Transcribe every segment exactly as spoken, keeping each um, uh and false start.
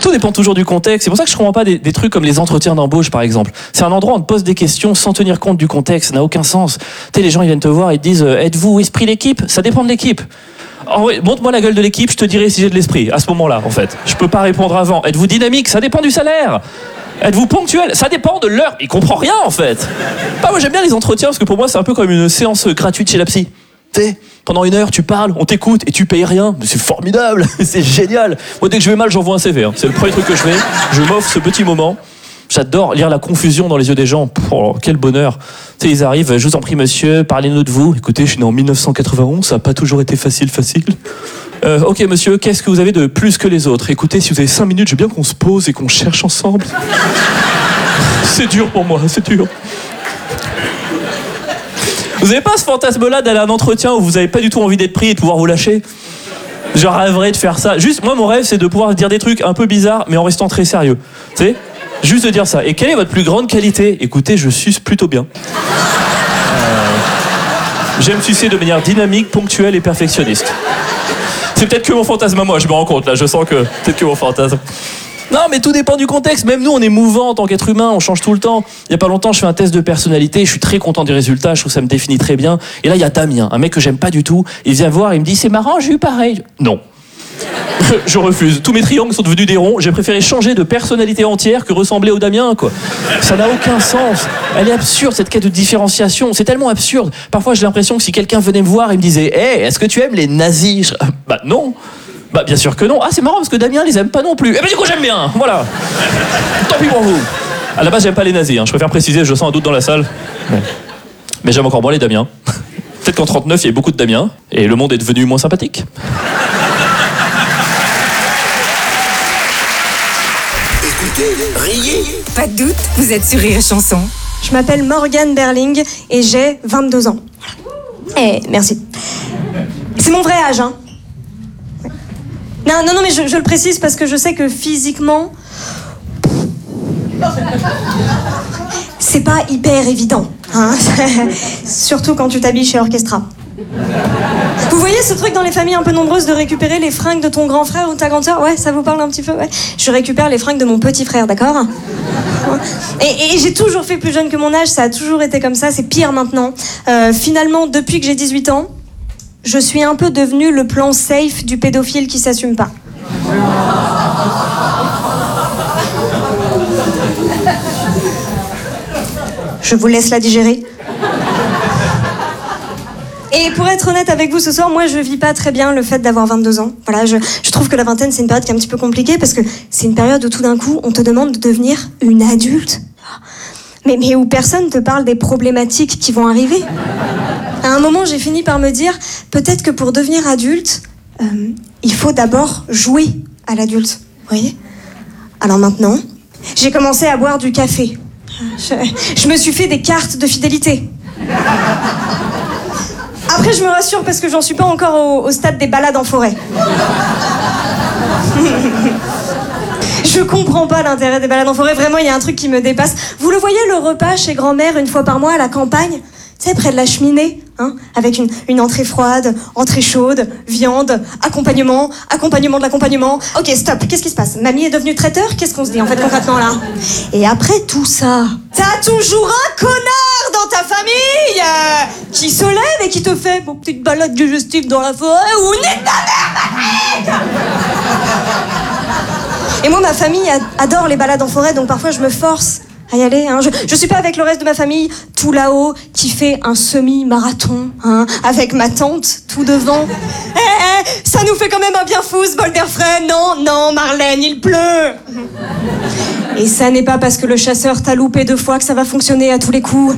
Tout dépend toujours du contexte. C'est pour ça que je comprends pas des, des trucs comme les entretiens d'embauche, par exemple. C'est un endroit où on te pose des questions sans tenir compte du contexte. Ça n'a aucun sens. Tu sais, les gens, ils viennent te voir et te disent euh, « Êtes-vous esprit d'équipe ?» Ça dépend de l'équipe. Oh oui, montre-moi la gueule de l'équipe, je te dirai si j'ai de l'esprit. À ce moment-là, en fait. Je peux pas répondre avant. Êtes-vous dynamique? Ça dépend du salaire. Êtes-vous ponctuel? Ça dépend de l'heure. Il comprend rien, en fait. Bah, moi, j'aime bien les entretiens parce que pour moi, c'est un peu comme une séance gratuite chez la psy. Tu sais, pendant une heure, tu parles, on t'écoute et tu payes rien. Mais c'est formidable, c'est génial. Moi, dès que je vais mal, j'envoie un C V. Hein. C'est le premier truc que je fais. Je m'offre ce petit moment. J'adore lire la confusion dans les yeux des gens. Oh, quel bonheur. Tu sais, ils arrivent, je vous en prie, monsieur, parlez-nous de vous. Écoutez, je suis né en mille neuf cent quatre-vingt-onze, ça n'a pas toujours été facile, facile. Euh, ok, monsieur, qu'est-ce que vous avez de plus que les autres? Écoutez, si vous avez cinq minutes, je veux bien qu'on se pose et qu'on cherche ensemble. C'est dur pour moi, c'est dur. Vous n'avez pas ce fantasme-là d'aller à un entretien où vous n'avez pas du tout envie d'être pris et de pouvoir vous lâcher? Je rêverais de faire ça. Juste, moi, mon rêve, c'est de pouvoir dire des trucs un peu bizarres, mais en restant très sérieux. Tu sais? Juste de dire ça. Et quelle est votre plus grande qualité? Écoutez, je suce plutôt bien. Euh, J'aime sucer de manière dynamique, ponctuelle et perfectionniste. C'est peut-être que mon fantasme à moi, je me rends compte là, je sens que peut-être que mon fantasme. Non, mais tout dépend du contexte. Même nous, on est mouvant en tant qu'être humain, on change tout le temps. Il y a pas longtemps, je fais un test de personnalité, je suis très content des résultats, je trouve que ça me définit très bien. Et là, il y a Damien, un mec que j'aime pas du tout. Il vient voir, il me dit, c'est marrant, j'ai eu pareil. Non. Je refuse. Tous mes triangles sont devenus des ronds. J'ai préféré changer de personnalité entière que ressembler au Damien, quoi. Ça n'a aucun sens. Elle est absurde, cette quête de différenciation. C'est tellement absurde. Parfois, j'ai l'impression que si quelqu'un venait me voir et me disait « Hey, est-ce que tu aimes les nazis ?» Je... Bah non. Bah bien sûr que non. Ah, c'est marrant parce que Damien les aime pas non plus. Eh ben du coup, j'aime bien. Voilà. Tant pis pour vous. À la base, j'aime pas les nazis. Hein. Je préfère préciser, je sens un doute dans la salle. Ouais. Mais j'aime encore moins les Damiens. Peut-être qu'en trente-neuf, il y avait beaucoup de Damiens et le monde est devenu moins sympathique. Riez. Pas de doute, vous êtes sur Rire et Chanson. Je m'appelle Morgane Berling et j'ai vingt-deux ans. Eh, merci. C'est mon vrai âge, hein. Non, non, non, mais je, je le précise parce que je sais que physiquement, c'est pas hyper évident, hein. Surtout quand tu t'habilles chez Orchestra. Vous voyez ce truc dans les familles un peu nombreuses de récupérer les fringues de ton grand frère ou de ta grande sœur? Ouais, ça vous parle un petit peu? Ouais. Je récupère les fringues de mon petit frère, d'accord? Et, et j'ai toujours fait plus jeune que mon âge, ça a toujours été comme ça, c'est pire maintenant. Euh, finalement, depuis que j'ai dix-huit ans, je suis un peu devenue le plan safe du pédophile qui s'assume pas. Je vous laisse la digérer. Et pour être honnête avec vous ce soir, moi je vis pas très bien le fait d'avoir vingt-deux ans. Voilà, je, je trouve que la vingtaine c'est une période qui est un petit peu compliquée parce que c'est une période où tout d'un coup on te demande de devenir une adulte. Mais, mais où personne te parle des problématiques qui vont arriver. À un moment j'ai fini par me dire, peut-être que pour devenir adulte, euh, il faut d'abord jouer à l'adulte. Vous voyez? Alors maintenant, j'ai commencé à boire du café. Je, je me suis fait des cartes de fidélité. Après, je me rassure parce que j'en suis pas encore au, au stade des balades en forêt. Je comprends pas l'intérêt des balades en forêt. Vraiment, il y a un truc qui me dépasse. Vous le voyez, le repas chez grand-mère une fois par mois à la campagne? Tu sais, près de la cheminée, hein, avec une, une entrée froide, entrée chaude, viande, accompagnement, accompagnement de l'accompagnement. Ok, stop, qu'est-ce qui se passe? Mamie est devenue traiteur? Qu'est-ce qu'on se dit en fait concrètement là? Et après tout ça, t'as toujours un connard dans ta famille euh, qui se lève et qui te fait bon, petite balade digestive dans la forêt ou nique ta mère, Patrick. Et moi, ma famille adore les balades en forêt, donc parfois je me force à y aller, hein. Je, je suis pas avec le reste de ma famille tout là-haut qui fait un semi-marathon, hein, avec ma tante tout devant. Eh, eh, ça nous fait quand même un bien fou ce bol d'air frais. Non, non, Marlène, il pleut. Et ça n'est pas parce que le chasseur t'a loupé deux fois que ça va fonctionner à tous les coups.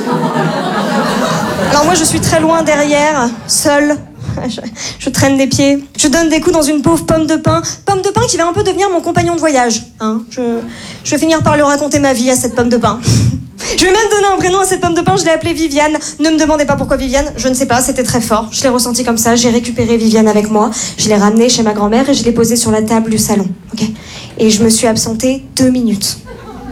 Alors moi, je suis très loin derrière, seule. Je, je traîne des pieds. Je donne des coups dans une pauvre pomme de pin. Pomme de pin qui va un peu devenir mon compagnon de voyage. Hein. Je, je vais finir par lui raconter ma vie à cette pomme de pin. Je vais même donner un prénom à cette pomme de pin. Je l'ai appelée Viviane. Ne me demandez pas pourquoi Viviane. Je ne sais pas, c'était très fort. Je l'ai ressenti comme ça. J'ai récupéré Viviane avec moi. Je l'ai ramenée chez ma grand-mère et je l'ai posée sur la table du salon. Okay, et je me suis absentée deux minutes.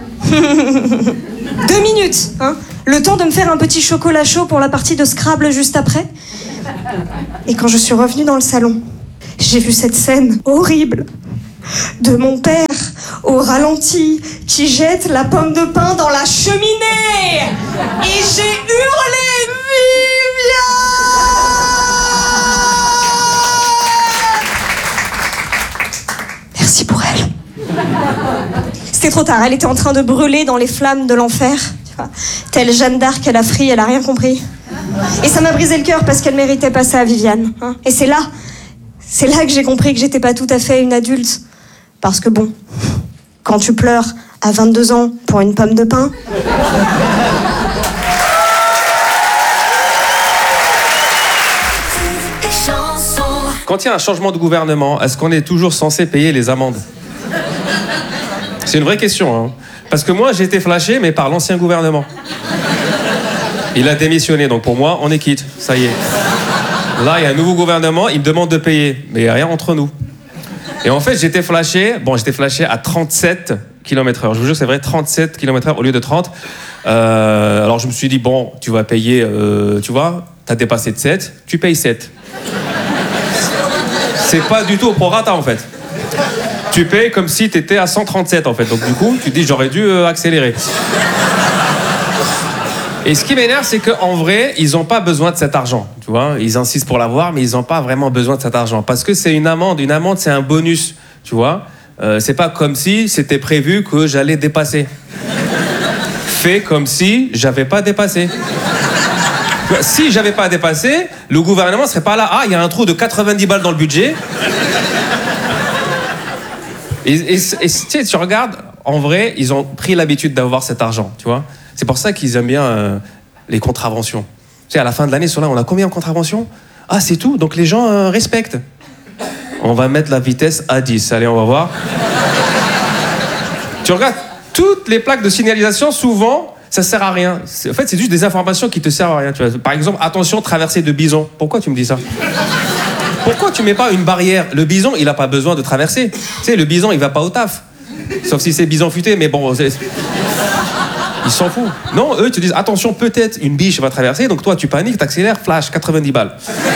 Deux minutes, hein. Le temps de me faire un petit chocolat chaud pour la partie de Scrabble juste après. Et quand je suis revenue dans le salon, j'ai vu cette scène horrible de mon père au ralenti, qui jette la pomme de pain dans la cheminée. Et j'ai hurlé Viviane. Merci pour elle. C'était trop tard, elle était en train de brûler dans les flammes de l'enfer. Tu vois, telle Jeanne d'Arc, elle a fri, elle a rien compris. Et ça m'a brisé le cœur parce qu'elle méritait pas ça, Viviane. Hein. Et c'est là, c'est là que j'ai compris que j'étais pas tout à fait une adulte. Parce que bon, quand tu pleures à vingt-deux ans pour une pomme de pain... Quand il y a un changement de gouvernement, est-ce qu'on est toujours censé payer les amendes? C'est une vraie question, hein. Parce que moi, j'ai été flashé, mais par l'ancien gouvernement. Il a démissionné, donc pour moi, on est quitte. Ça y est. Là, il y a un nouveau gouvernement, il me demande de payer. Mais il n'y a rien entre nous. Et en fait, j'étais flashé, bon, j'étais flashé à trente-sept kilomètres heure. Je vous jure, c'est vrai, trente-sept kilomètres heure au lieu de trente. Euh, alors, je me suis dit, bon, tu vas payer, euh, tu vois, t'as dépassé de sept, tu payes sept. C'est pas du tout au prorata, en fait. Tu payes comme si t'étais à cent trente-sept, en fait. Donc, du coup, tu te dis, j'aurais dû euh, accélérer. Et ce qui m'énerve, c'est qu'en vrai, ils n'ont pas besoin de cet argent. Tu vois, ils insistent pour l'avoir, mais ils n'ont pas vraiment besoin de cet argent. Parce que c'est une amende. Une amende, c'est un bonus. Tu vois, euh, c'est pas comme si c'était prévu que j'allais dépasser. Fais comme si j'avais pas dépassé. Si j'avais pas dépassé, le gouvernement serait pas là. Ah, il y a un trou de quatre-vingt-dix balles dans le budget. Et, et, et tu sais, tu regardes, en vrai, ils ont pris l'habitude d'avoir cet argent, tu vois. C'est pour ça qu'ils aiment bien euh, les contraventions. Tu sais, à la fin de l'année, sur là, on a combien de contraventions? Ah, c'est tout. Donc les gens euh, respectent. On va mettre la vitesse à dix. Allez, on va voir. Tu regardes, toutes les plaques de signalisation, souvent, ça sert à rien. En fait, c'est juste des informations qui te servent à rien. Tu vois. Par exemple, attention, traversée de bison. Pourquoi tu me dis ça? Pourquoi tu mets pas une barrière? Le bison, il n'a pas besoin de traverser. Tu sais, le bison, il va pas au taf. Sauf si c'est bison futé, mais bon... C'est... Ils s'en foutent. Non, eux, ils te disent, attention, peut-être une biche va traverser, donc toi, tu paniques, t'accélères, flash, quatre-vingt-dix balles.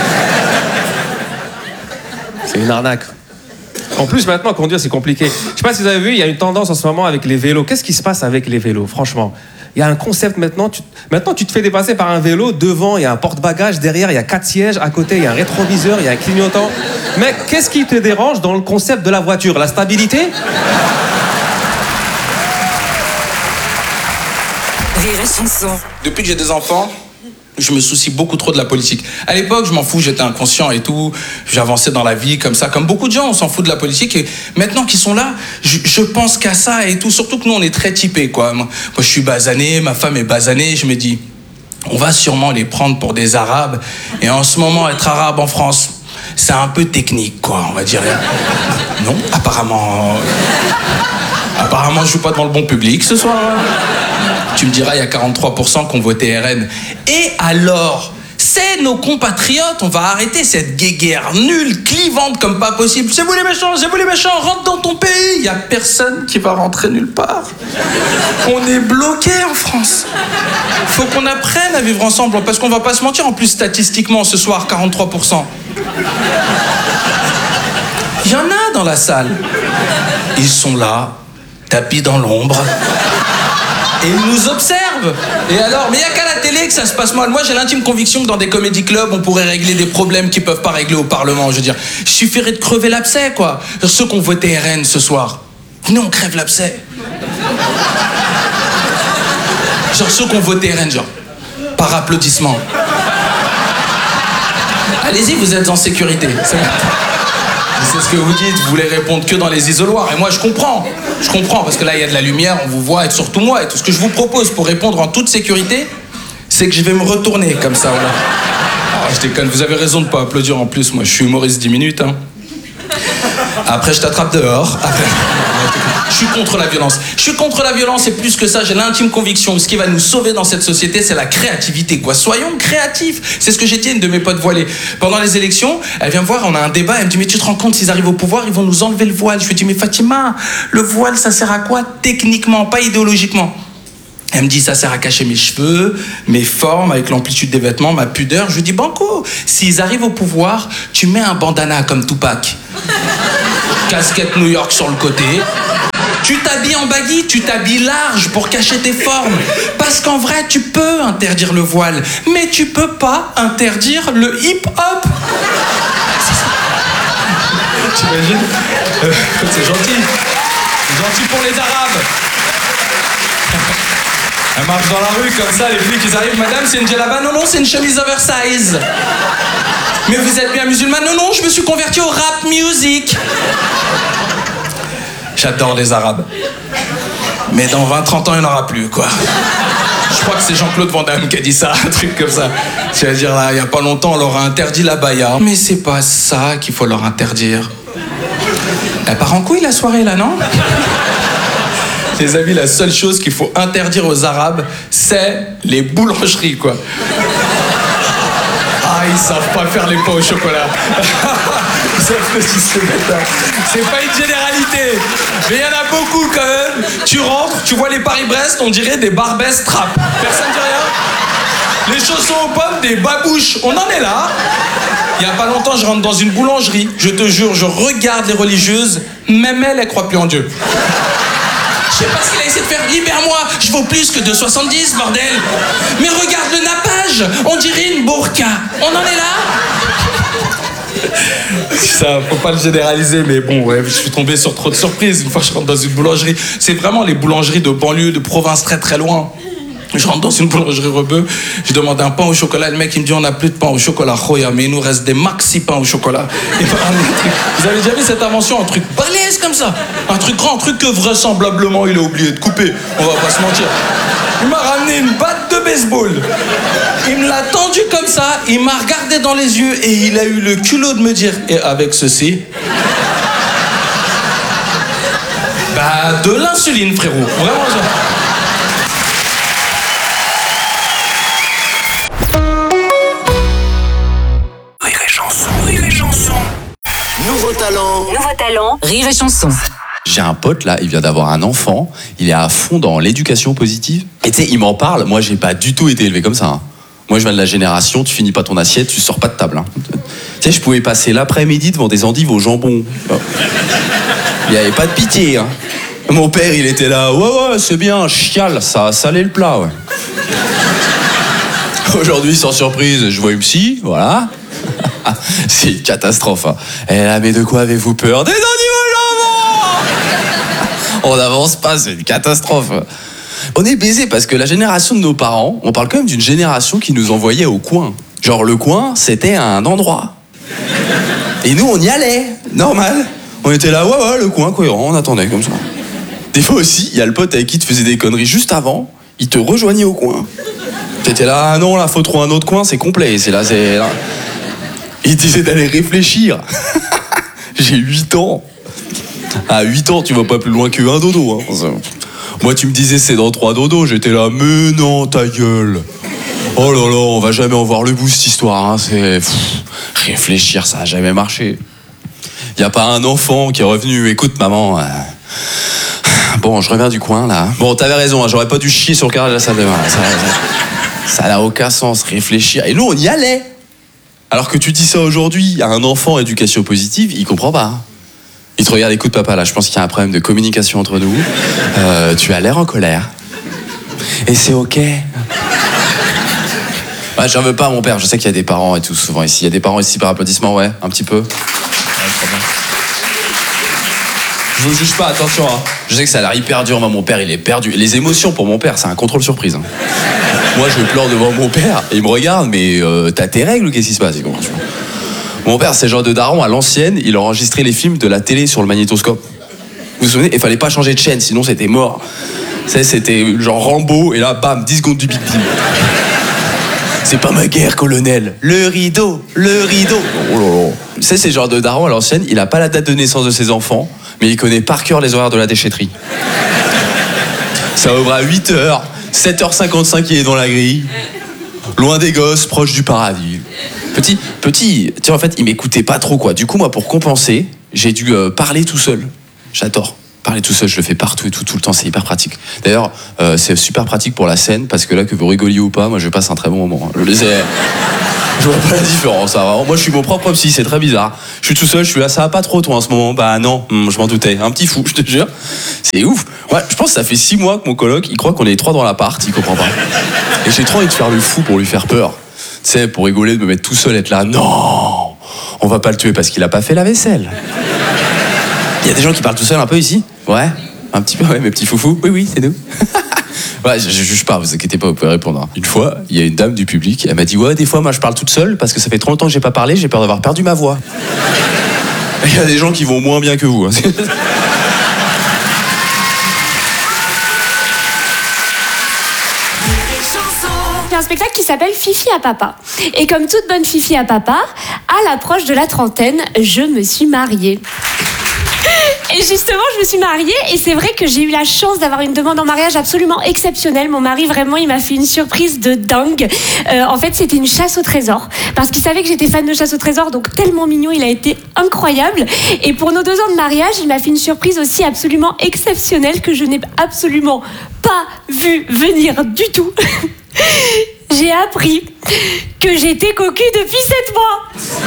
C'est une arnaque. En plus, maintenant, conduire, c'est compliqué. Je sais pas si vous avez vu, il y a une tendance en ce moment avec les vélos. Qu'est-ce qui se passe avec les vélos, franchement? Il y a un concept maintenant, tu... maintenant, tu te fais dépasser par un vélo, devant, il y a un porte-bagages, derrière, il y a quatre sièges, à côté, il y a un rétroviseur, il y a un clignotant. Mec, qu'est-ce qui te dérange dans le concept de la voiture? La stabilité? Depuis que j'ai des enfants, je me soucie beaucoup trop de la politique. À l'époque, je m'en fous, j'étais inconscient et tout. J'avançais dans la vie comme ça, comme beaucoup de gens, on s'en fout de la politique. Et maintenant qu'ils sont là, je, je pense qu'à ça et tout. Surtout que nous, on est très typés, quoi. Moi, moi, je suis basané, ma femme est basanée. Je me dis, on va sûrement les prendre pour des Arabes. Et en ce moment, être arabe en France, c'est un peu technique, quoi, on va dire. Non, apparemment... Apparemment, je joue pas devant le bon public ce soir. Tu me diras, il y a quarante-trois pour cent qui ont voté R N. Et alors, c'est nos compatriotes, on va arrêter cette guéguerre nulle, clivante comme pas possible. C'est vous les méchants, c'est vous les méchants, rentre dans ton pays. Il y a personne qui va rentrer nulle part. On est bloqué en France. Faut qu'on apprenne à vivre ensemble, parce qu'on va pas se mentir. En plus, statistiquement, ce soir, quarante-trois pour cent. Il y en a dans la salle. Ils sont là, tapis dans l'ombre. Et ils nous observent. Et alors, mais il n'y a qu'à la télé que ça se passe mal. Moi, j'ai l'intime conviction que dans des comédie clubs, on pourrait régler des problèmes qu'ils ne peuvent pas régler au Parlement. Je veux dire, il suffirait de crever l'abcès, quoi. Ceux qui ont voté R N ce soir, venez, on crève l'abcès. Genre ceux qui ont voté R N, genre, par applaudissement. Allez-y, vous êtes en sécurité. C'est bon. C'est ce que vous dites, vous voulez répondre que dans les isoloirs. Et moi, je comprends. Je comprends, parce que là, il y a de la lumière, on vous voit, et surtout moi. Et tout ce que je vous propose pour répondre en toute sécurité, c'est que je vais me retourner comme ça, voilà. Oh, je déconne, vous avez raison de ne pas applaudir en plus. Moi, je suis humoriste dix minutes, hein. Après, je t'attrape dehors. Après... Je suis contre la violence. Je suis contre la violence et plus que ça, j'ai l'intime conviction que ce qui va nous sauver dans cette société, c'est la créativité, quoi. Soyons créatifs. C'est ce que j'ai dit à une de mes potes voilées. Pendant les élections, elle vient me voir, on a un débat, elle me dit, mais tu te rends compte, s'ils arrivent au pouvoir, ils vont nous enlever le voile. Je lui dis, mais Fatima, le voile, ça sert à quoi techniquement, pas idéologiquement? Elle me dit, ça sert à cacher mes cheveux, mes formes, avec l'amplitude des vêtements, ma pudeur. Je lui dis, banco, s'ils arrivent au pouvoir, tu mets un bandana comme Tupac. Casquette New York sur le côté. Tu Tu t'habilles en baggy, tu t'habilles large pour cacher tes formes. Parce qu'en vrai, tu peux interdire le voile, mais tu peux pas interdire le hip-hop. T'imagines? euh, C'est gentil. C'est gentil pour les Arabes. Elle marche dans la rue comme ça, les flics ils arrivent, madame c'est une djellaba, non non c'est une chemise oversize. Mais vous êtes bien musulmane? Non non je me suis converti au rap music. J'adore les Arabes. Mais dans vingt trente ans il n'y en aura plus quoi. Je crois que c'est Jean-Claude Van Damme qui a dit ça, un truc comme ça. C'est-à-dire là, il n'y a pas longtemps on leur a interdit la baya. Mais c'est pas ça qu'il faut leur interdire. Elle part en couille la soirée là non? Les amis, la seule chose qu'il faut interdire aux Arabes, c'est les boulangeries, quoi. Ah, ils savent pas faire les pains au chocolat. Ils savent pas si c'est bêta. C'est pas une généralité. Mais il y en a beaucoup, quand même. Tu rentres, tu vois les Paris-Brest, on dirait des Barbès trap. Personne dit rien? Les chaussons aux pommes, des babouches. On en est là. Il y a pas longtemps, je rentre dans une boulangerie. Je te jure, je regarde les religieuses. Même elles, elles croient plus en Dieu. Je sais pas ce qu'il a essayé de faire. Libère-moi, je vaux plus que deux soixante-dix, bordel. Mais regarde le nappage, on dirait une burqa. On en est là? Ça, faut pas le généraliser, mais bon, ouais, je suis tombé sur trop de surprises une fois que je rentre dans une boulangerie. C'est vraiment les boulangeries de banlieue, de province très très loin. Je rentre dans une boulangerie rebeu, je demande un pain au chocolat, le mec il me dit on n'a plus de pain au chocolat, Khoya, mais il nous reste des maxi pains au chocolat. Et ben, un truc, vous avez déjà vu cette invention, un truc balèze comme ça, un truc grand, un truc que vraisemblablement il a oublié de couper, on va pas se mentir. Il m'a ramené une batte de baseball, il me l'a tendu comme ça, il m'a regardé dans les yeux et il a eu le culot de me dire, et avec ceci, bah de l'insuline frérot, vraiment genre. Nouveau talent. Nouveau talent. Rire et chanson. J'ai un pote là, il vient d'avoir un enfant, il est à fond dans l'éducation positive. Et tu sais, il m'en parle, moi j'ai pas du tout été élevé comme ça. Hein. Moi je viens de la génération, tu finis pas ton assiette, tu sors pas de table. Hein. Tu sais, je pouvais passer l'après-midi devant des endives au jambon. Il y avait pas de pitié. Hein. Mon père il était là, ouais ouais c'est bien, chiale, ça a salé le plat. Ouais. Aujourd'hui sans surprise, je vois une psy, voilà. C'est une catastrophe. Hein. Et là, mais de quoi avez-vous peur? Des endives au jambon. On n'avance pas, c'est une catastrophe. On est baisé parce que la génération de nos parents, on parle quand même d'une génération qui nous envoyait au coin. Genre le coin, c'était un endroit. Et nous, on y allait, normal. On était là, ouais, ouais, le coin, cohérent, on attendait comme ça. Des fois aussi, il y a le pote avec qui tu faisais des conneries juste avant, il te rejoignait au coin. T'étais là, ah non, là, faut trouver un autre coin, c'est complet, c'est là, c'est là. Il disait d'aller réfléchir. J'ai huit ans. À huit ans, tu vas pas plus loin que un dodo. Hein. Moi, tu me disais c'est dans trois dodos. J'étais là, mais non, ta gueule. Oh là là, on va jamais en voir le bout cette histoire. Hein. C'est pff, réfléchir, ça a jamais marché. Y a pas un enfant qui est revenu. Écoute, maman. Euh... Bon, je reviens du coin là. Bon, t'avais raison. Hein, j'aurais pas dû chier sur le carrelage de la salle de bain. Ça n'a aucun sens. Réfléchir. Et nous, on y allait. Alors que tu dis ça aujourd'hui à un enfant éducation positive, il comprend pas. Il te regarde, écoute papa, là je pense qu'il y a un problème de communication entre nous. Euh, tu as l'air en colère. Et c'est ok. Ouais, j'en veux pas à mon père, je sais qu'il y a des parents et tout souvent ici. Il y a des parents ici par applaudissement, ouais, un petit peu. Ouais, très bien. Je vous juge pas, attention. Hein. Je sais que ça a l'air hyper dur, moi mon père il est perdu. Les émotions pour mon père, c'est un contrôle surprise. Hein. Moi je pleure devant mon père et il me regarde, mais euh, t'as tes règles ou qu'est-ce qui se passe? Mon père c'est le genre de daron à l'ancienne, il enregistrait les films de la télé sur le magnétoscope. Vous vous souvenez? Il fallait pas changer de chaîne, sinon c'était mort. C'est, c'était genre Rambo et là bam, dix secondes du big bim. C'est pas ma guerre, colonel. Le rideau, le rideau. Oh là là. Tu sais, c'est le genre de daron à l'ancienne, il a pas la date de naissance de ses enfants, mais il connaît par cœur les horaires de la déchetterie. Ça ouvre à huit heures, sept heures cinquante-cinq il est dans la grille. Loin des gosses, proche du paradis. Petit, petit, tu sais, en fait, il m'écoutait pas trop, quoi. Du coup, moi, pour compenser, j'ai dû euh, parler tout seul. J'adore. Parler tout seul, je le fais partout et tout, tout le temps, c'est hyper pratique. D'ailleurs, euh, c'est super pratique pour la scène, parce que là, que vous rigoliez ou pas, moi je passe un très bon moment. Je le sais. Je vois pas la différence, hein, vraiment. Moi je suis mon propre psy, c'est très bizarre. Je suis tout seul, je suis là, ça va pas trop toi en ce moment. Bah non, hum, je m'en doutais. Un petit fou, je te jure. C'est ouf. Ouais, je pense que ça fait six mois que mon coloc, il croit qu'on est les trois dans l'appart, il comprend pas. Et j'ai trop envie de faire le fou pour lui faire peur. Tu sais, pour rigoler, de me mettre tout seul, être là, non, on va pas le tuer parce qu'il a pas fait la vaisselle. Il y a des gens qui parlent tout seul un peu ici? Ouais, un petit peu, ouais, mes petits foufous. Oui, oui, c'est nous. Ouais, je, je juge pas, vous inquiétez pas, vous pouvez répondre. Une fois, il y a une dame du public, elle m'a dit, ouais, des fois, moi, je parle toute seule parce que ça fait trop longtemps que j'ai pas parlé, j'ai peur d'avoir perdu ma voix. Il y a des gens qui vont moins bien que vous. Hein. Il y a un spectacle qui s'appelle Fifi à papa. Et comme toute bonne Fifi à papa, à l'approche de la trentaine, je me suis mariée. Et justement, je me suis mariée et c'est vrai que j'ai eu la chance d'avoir une demande en mariage absolument exceptionnelle. Mon mari, vraiment, il m'a fait une surprise de dingue. Euh, en fait, c'était une chasse au trésor parce qu'il savait que j'étais fan de chasse au trésor, donc tellement mignon, il a été incroyable. Et pour nos deux ans de mariage, il m'a fait une surprise aussi absolument exceptionnelle que je n'ai absolument pas vu venir du tout. J'ai appris que j'étais cocu depuis sept mois.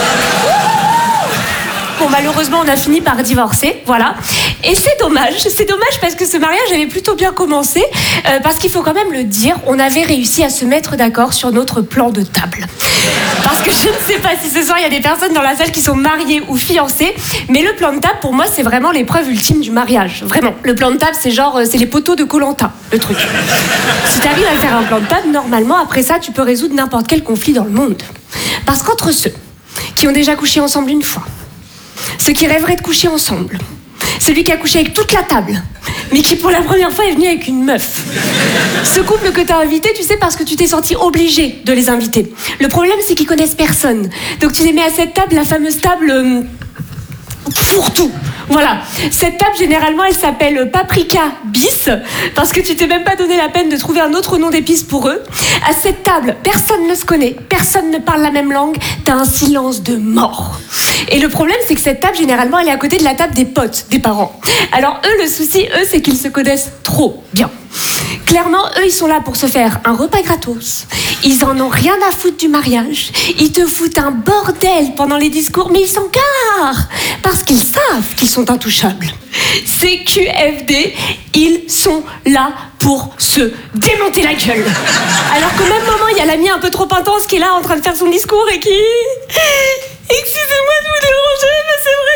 Bon, malheureusement, on a fini par divorcer, voilà. Et c'est dommage, c'est dommage parce que ce mariage avait plutôt bien commencé, euh, parce qu'il faut quand même le dire, on avait réussi à se mettre d'accord sur notre plan de table. Parce que je ne sais pas si ce soir, il y a des personnes dans la salle qui sont mariées ou fiancées, mais le plan de table, pour moi, c'est vraiment l'épreuve ultime du mariage. Vraiment, le plan de table, c'est genre, c'est les poteaux de Koh-Lanta, le truc. Si tu arrives à faire un plan de table, normalement, après ça, tu peux résoudre n'importe quel conflit dans le monde. Parce qu'entre ceux qui ont déjà couché ensemble une fois, ceux qui rêveraient de coucher ensemble, celui qui a couché avec toute la table, mais qui pour la première fois est venu avec une meuf. Ce couple que t'as invité, tu sais, parce que tu t'es senti obligé de les inviter. Le problème, c'est qu'ils connaissent personne. Donc tu les mets à cette table, la fameuse table... Euh, fourre-tout. Voilà. Cette table, généralement, elle s'appelle Paprika Bis, parce que tu t'es même pas donné la peine de trouver un autre nom d'épices pour eux. À cette table, personne ne se connaît, personne ne parle la même langue, t'as un silence de mort. Et le problème, c'est que cette table, généralement, elle est à côté de la table des potes, des parents. Alors eux, le souci, eux, c'est qu'ils se connaissent trop bien. Clairement, eux, ils sont là pour se faire un repas gratos. Ils en ont rien à foutre du mariage. Ils te foutent un bordel pendant les discours, mais ils s'en carrent parce qu'ils savent qu'ils sont intouchables. C Q F D, ils sont là pour se démonter la gueule. Alors qu'au même moment, il y a l'ami un peu trop intense qui est là en train de faire son discours et qui... Excusez-moi de vous déranger, mais c'est vrai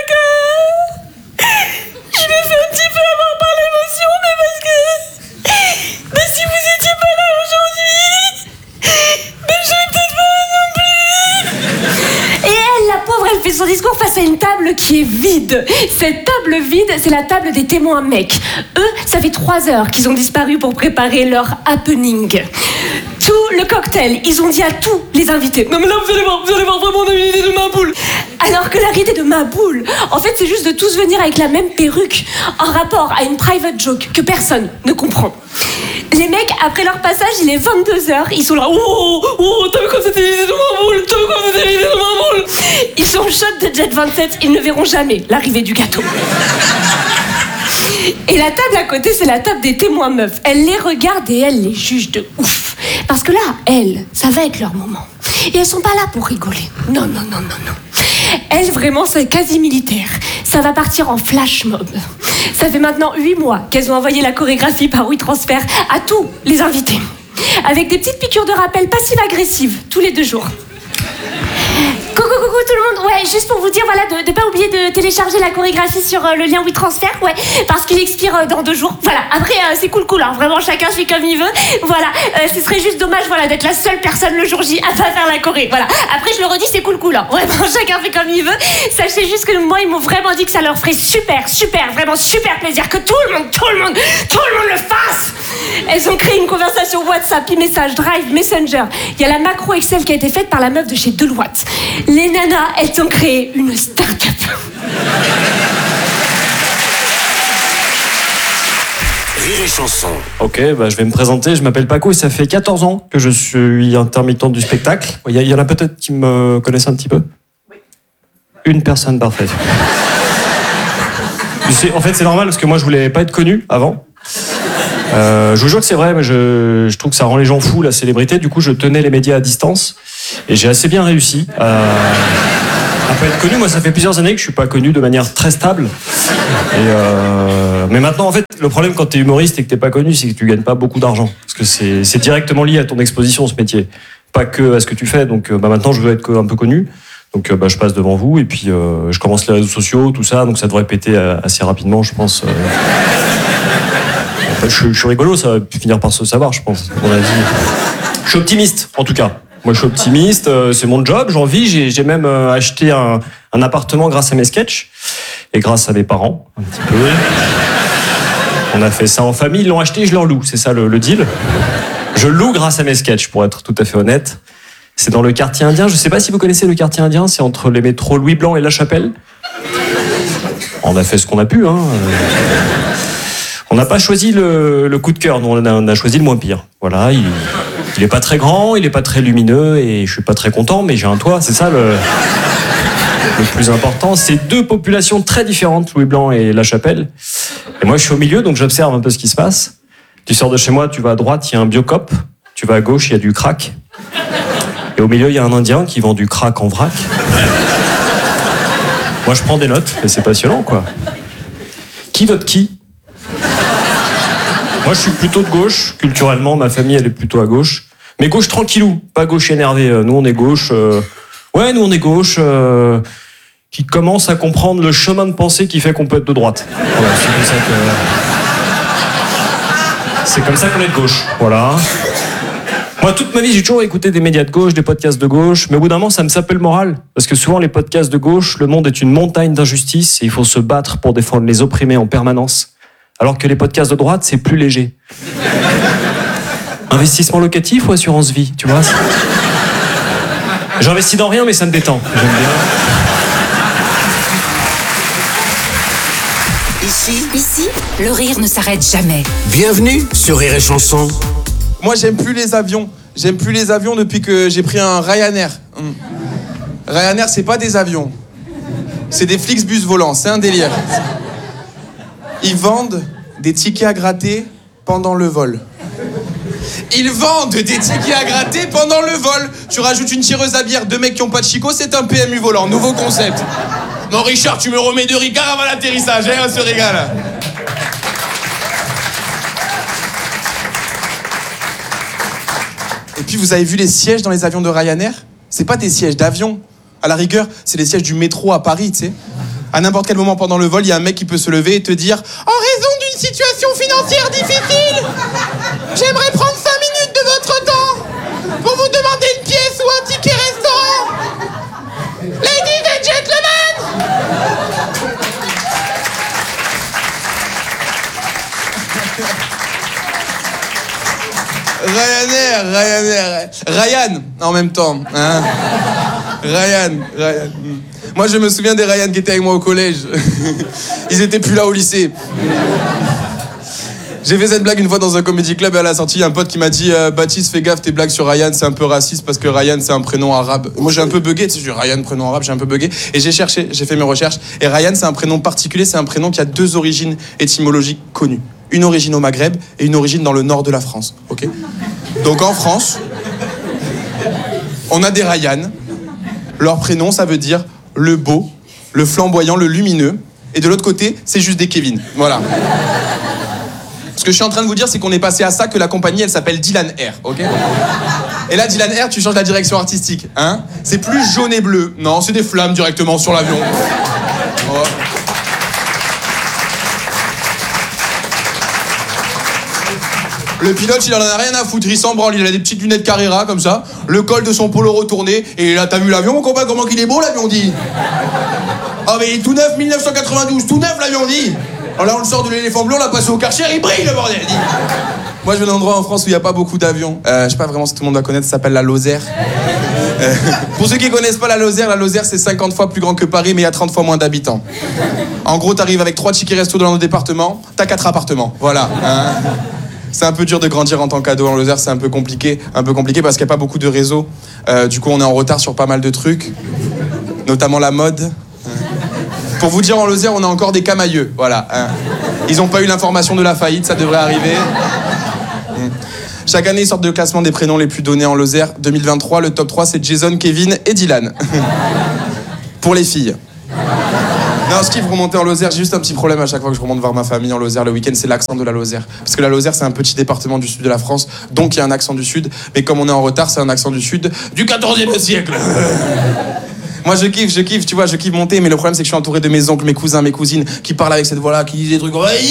que... Je me fais un petit peu avoir par l'émotion, mais parce que... Mais si vous étiez pas là aujourd'hui, mais je serais peut-être pas là non plus. Et elle, la pauvre, elle fait son discours face à une table qui est vide. Cette table vide, c'est la table des témoins mecs. Eux, ça fait trois heures qu'ils ont disparu pour préparer leur happening. Tout le cocktail, ils ont dit à tous les invités. Non mais là, vous allez voir, vous allez voir vraiment, on a une idée de ma boule. Alors que la idée de ma boule, en fait, c'est juste de tous venir avec la même perruque, en rapport à une private joke que personne ne comprend. Les mecs, après leur passage, il est vingt-deux heures, ils sont là, oh, oh, t'as vu comme c'était l'idée de ma boule, t'as vu comme c'était l'idée de ma boule. Ils sont en shot de Jet vingt-sept, ils ne verront jamais l'arrivée du gâteau. Et la table à côté, c'est la table des témoins meufs. Elle les regarde et elle les juge de ouf. Parce que là, elles, ça va être leur moment. Et elles sont pas là pour rigoler. Non, non, non, non, non. Elles, vraiment, c'est quasi militaire. Ça va partir en flash mob. Ça fait maintenant huit mois qu'elles ont envoyé la chorégraphie par WeTransfer à tous les invités. Avec des petites piqûres de rappel passives-agressives, tous les deux jours. Coucou, coucou tout le monde. Ouais, juste pour vous dire, voilà, de ne pas oublier de télécharger la chorégraphie sur euh, le lien WeTransfer, ouais, parce qu'il expire euh, dans deux jours. Voilà, après, euh, c'est cool, cool, hein, vraiment, chacun fait comme il veut. Voilà, euh, ce serait juste dommage, voilà, d'être la seule personne le jour J à pas faire la choré. Voilà, après, je le redis, c'est cool, cool, hein, vraiment, chacun fait comme il veut. Sachez juste que moi, ils m'ont vraiment dit que ça leur ferait super, super, vraiment super plaisir que tout le monde, tout le monde, tout le monde le fasse. Elles ont créé une conversation WhatsApp, e-message, Drive, Messenger. Il y a la macro Excel qui a été faite par la meuf de chez Deloitte. Les nanas, elles ont créé une start-up. Rire et chanson. Ok, bah je vais me présenter. Je m'appelle Paco et ça fait quatorze ans que je suis intermittent du spectacle. Il y, y en a peut-être qui me connaissent un petit peu. Oui. Une personne parfaite. C'est- En fait, c'est normal parce que moi, je voulais pas être connu avant. Euh, je vous jure que c'est vrai, mais je, je trouve que ça rend les gens fous, la célébrité. Du coup, je tenais les médias à distance et j'ai assez bien réussi à, à pas être connu. Moi, ça fait plusieurs années que je suis pas connu de manière très stable. Et euh, mais maintenant, en fait, le problème quand t'es humoriste et que t'es pas connu, c'est que tu gagnes pas beaucoup d'argent. Parce que c'est, c'est directement lié à ton exposition, ce métier. Pas que à ce que tu fais. Donc bah, maintenant, je veux être un peu connu. Donc bah, je passe devant vous et puis euh, je commence les réseaux sociaux, tout ça. Donc ça devrait péter assez rapidement, je pense. Euh... En fait, je, je suis rigolo, ça va finir par se savoir, je pense. On a dit. Je suis optimiste, en tout cas. Moi, je suis optimiste, euh, c'est mon job, j'en vis. J'ai, j'ai même euh, acheté un, un appartement grâce à mes sketchs et grâce à mes parents, un petit peu. On a fait ça en famille, ils l'ont acheté, je leur loue. C'est ça le, le deal. Je loue grâce à mes sketchs, pour être tout à fait honnête. C'est dans le quartier indien. Je sais pas si vous connaissez le quartier indien. C'est entre les métros Louis Blanc et La Chapelle. On a fait ce qu'on a pu, hein. On n'a pas choisi le, le coup de cœur, nous on a, on a choisi le moins pire. Voilà, il, il est pas très grand, il est pas très lumineux et je suis pas très content, mais j'ai un toit, c'est ça le, le plus important. C'est deux populations très différentes, Louis Blanc et La Chapelle. Et moi je suis au milieu, donc j'observe un peu ce qui se passe. Tu sors de chez moi, tu vas à droite, il y a un biocop. Tu vas à gauche, il y a du crack. Et au milieu, il y a un Indien qui vend du crack en vrac. Moi je prends des notes, et c'est passionnant quoi. Qui vote qui ? Moi, je suis plutôt de gauche. Culturellement, ma famille, elle est plutôt à gauche. Mais gauche tranquillou, pas gauche énervée. Nous, on est gauche... Euh... Ouais, nous, on est gauche... Euh... qui commence à comprendre le chemin de pensée qui fait qu'on peut être de droite. Voilà, c'est comme ça que... C'est comme ça qu'on est de gauche. Voilà. Moi, toute ma vie, j'ai toujours écouté des médias de gauche, des podcasts de gauche. Mais au bout d'un moment, ça me sapait le moral. Parce que souvent, les podcasts de gauche, le monde est une montagne d'injustice et il faut se battre pour défendre les opprimés en permanence. Alors que les podcasts de droite, c'est plus léger. Investissement locatif ou assurance vie, tu vois? J'investis dans rien, mais ça me détend. J'aime bien. Ici, ici, le rire ne s'arrête jamais. Bienvenue sur Rire et Chanson. Moi, j'aime plus les avions. J'aime plus les avions depuis que j'ai pris un Ryanair. Hum. Ryanair, c'est pas des avions. C'est des Flixbus volants, c'est un délire. Ils vendent des tickets à gratter pendant le vol. Ils vendent des tickets à gratter pendant le vol. Tu rajoutes une tireuse à bière, deux mecs qui ont pas de chicot, c'est un P M U volant. Nouveau concept. Non, Richard, tu me remets deux Ricard avant l'atterrissage, hein, on se régale. Et puis, vous avez vu les sièges dans les avions de Ryanair? C'est pas des sièges d'avion. À la rigueur, c'est les sièges du métro à Paris, tu sais. À n'importe quel moment pendant le vol, il y a un mec qui peut se lever et te dire « En raison d'une situation financière difficile, j'aimerais prendre cinq minutes de votre temps pour vous demander une pièce ou un ticket restaurant. Ladies and gentlemen !» Ryanair, Ryanair, Ryan en même temps, hein. Ryan, Ryan. Moi, je me souviens des Ryan qui étaient avec moi au collège. Ils étaient plus là au lycée. J'ai fait cette blague une fois dans un comedy club et à la sortie, il y a un pote qui m'a dit euh, « Baptiste, fais gaffe, tes blagues sur Ryan, c'est un peu raciste parce que Ryan, c'est un prénom arabe. » Moi, j'ai un peu bugué, tu sais, j'ai dit Ryan, prénom arabe, j'ai un peu bugué. Et j'ai cherché, j'ai fait mes recherches. Et Ryan, c'est un prénom particulier, c'est un prénom qui a deux origines étymologiques connues. Une origine au Maghreb et une origine dans le nord de la France, ok? Donc en France, on a des Ryan. Leur prénom, ça veut dire le beau, le flamboyant, le lumineux. Et de l'autre côté, c'est juste des Kevin. Voilà. Ce que je suis en train de vous dire, c'est qu'on est passé à ça, que la compagnie, elle s'appelle Dylan Air, ok? Et là, Dylan Air, tu changes la direction artistique, hein? C'est plus jaune et bleu. Non, c'est des flammes directement sur l'avion. Oh. Le pilote, il en a rien à foutre, il s'en branle, il a des petites lunettes Carrera, comme ça, le col de son polo retourné, et là, t'as vu l'avion, mon copain, comment qu'il est beau, l'avion, dit? Ah, mais il est tout neuf, mille neuf cent quatre-vingt-douze, tout neuf, l'avion, dit. Alors là, on le sort de l'éléphant bleu, on l'a passé au Karcher, il brille, le bordel, dit. Moi, je viens d'un endroit en France où il n'y a pas beaucoup d'avions. Euh, je sais pas vraiment si tout le monde va connaître, ça s'appelle la Lozère. Euh, pour ceux qui connaissent pas la Lozère, la Lozère, c'est cinquante fois plus grand que Paris, mais il y a trente fois moins d'habitants. En gros, t'arrives avec trois tickets resto dans le département, t'as quatre appartements, voilà. Hein. C'est un peu dur de grandir en tant qu'ado en Lozère, c'est un peu compliqué, un peu compliqué parce qu'il n'y a pas beaucoup de réseaux. Euh, du coup, on est en retard sur pas mal de trucs, notamment la mode. Pour vous dire, en Lozère, on a encore des camailleux, voilà. Hein. Ils n'ont pas eu l'information de la faillite, ça devrait arriver. Mmh. Chaque année, ils sortent le classement des prénoms les plus donnés en Lozère. deux mille vingt-trois, le top trois, c'est Jason, Kevin et Dylan. Pour les filles. Non, ce qui vous remontez en Lozère, j'ai juste un petit problème à chaque fois que je remonte voir ma famille en Lozère le week-end, c'est l'accent de la Lozère. Parce que la Lozère, c'est un petit département du sud de la France, donc il y a un accent du sud. Mais comme on est en retard, c'est un accent du sud du quatorzième siècle. Moi, je kiffe, je kiffe, tu vois, je kiffe monter, mais le problème, c'est que je suis entouré de mes oncles, mes cousins, mes cousines, qui parlent avec cette voix-là, qui disent des trucs.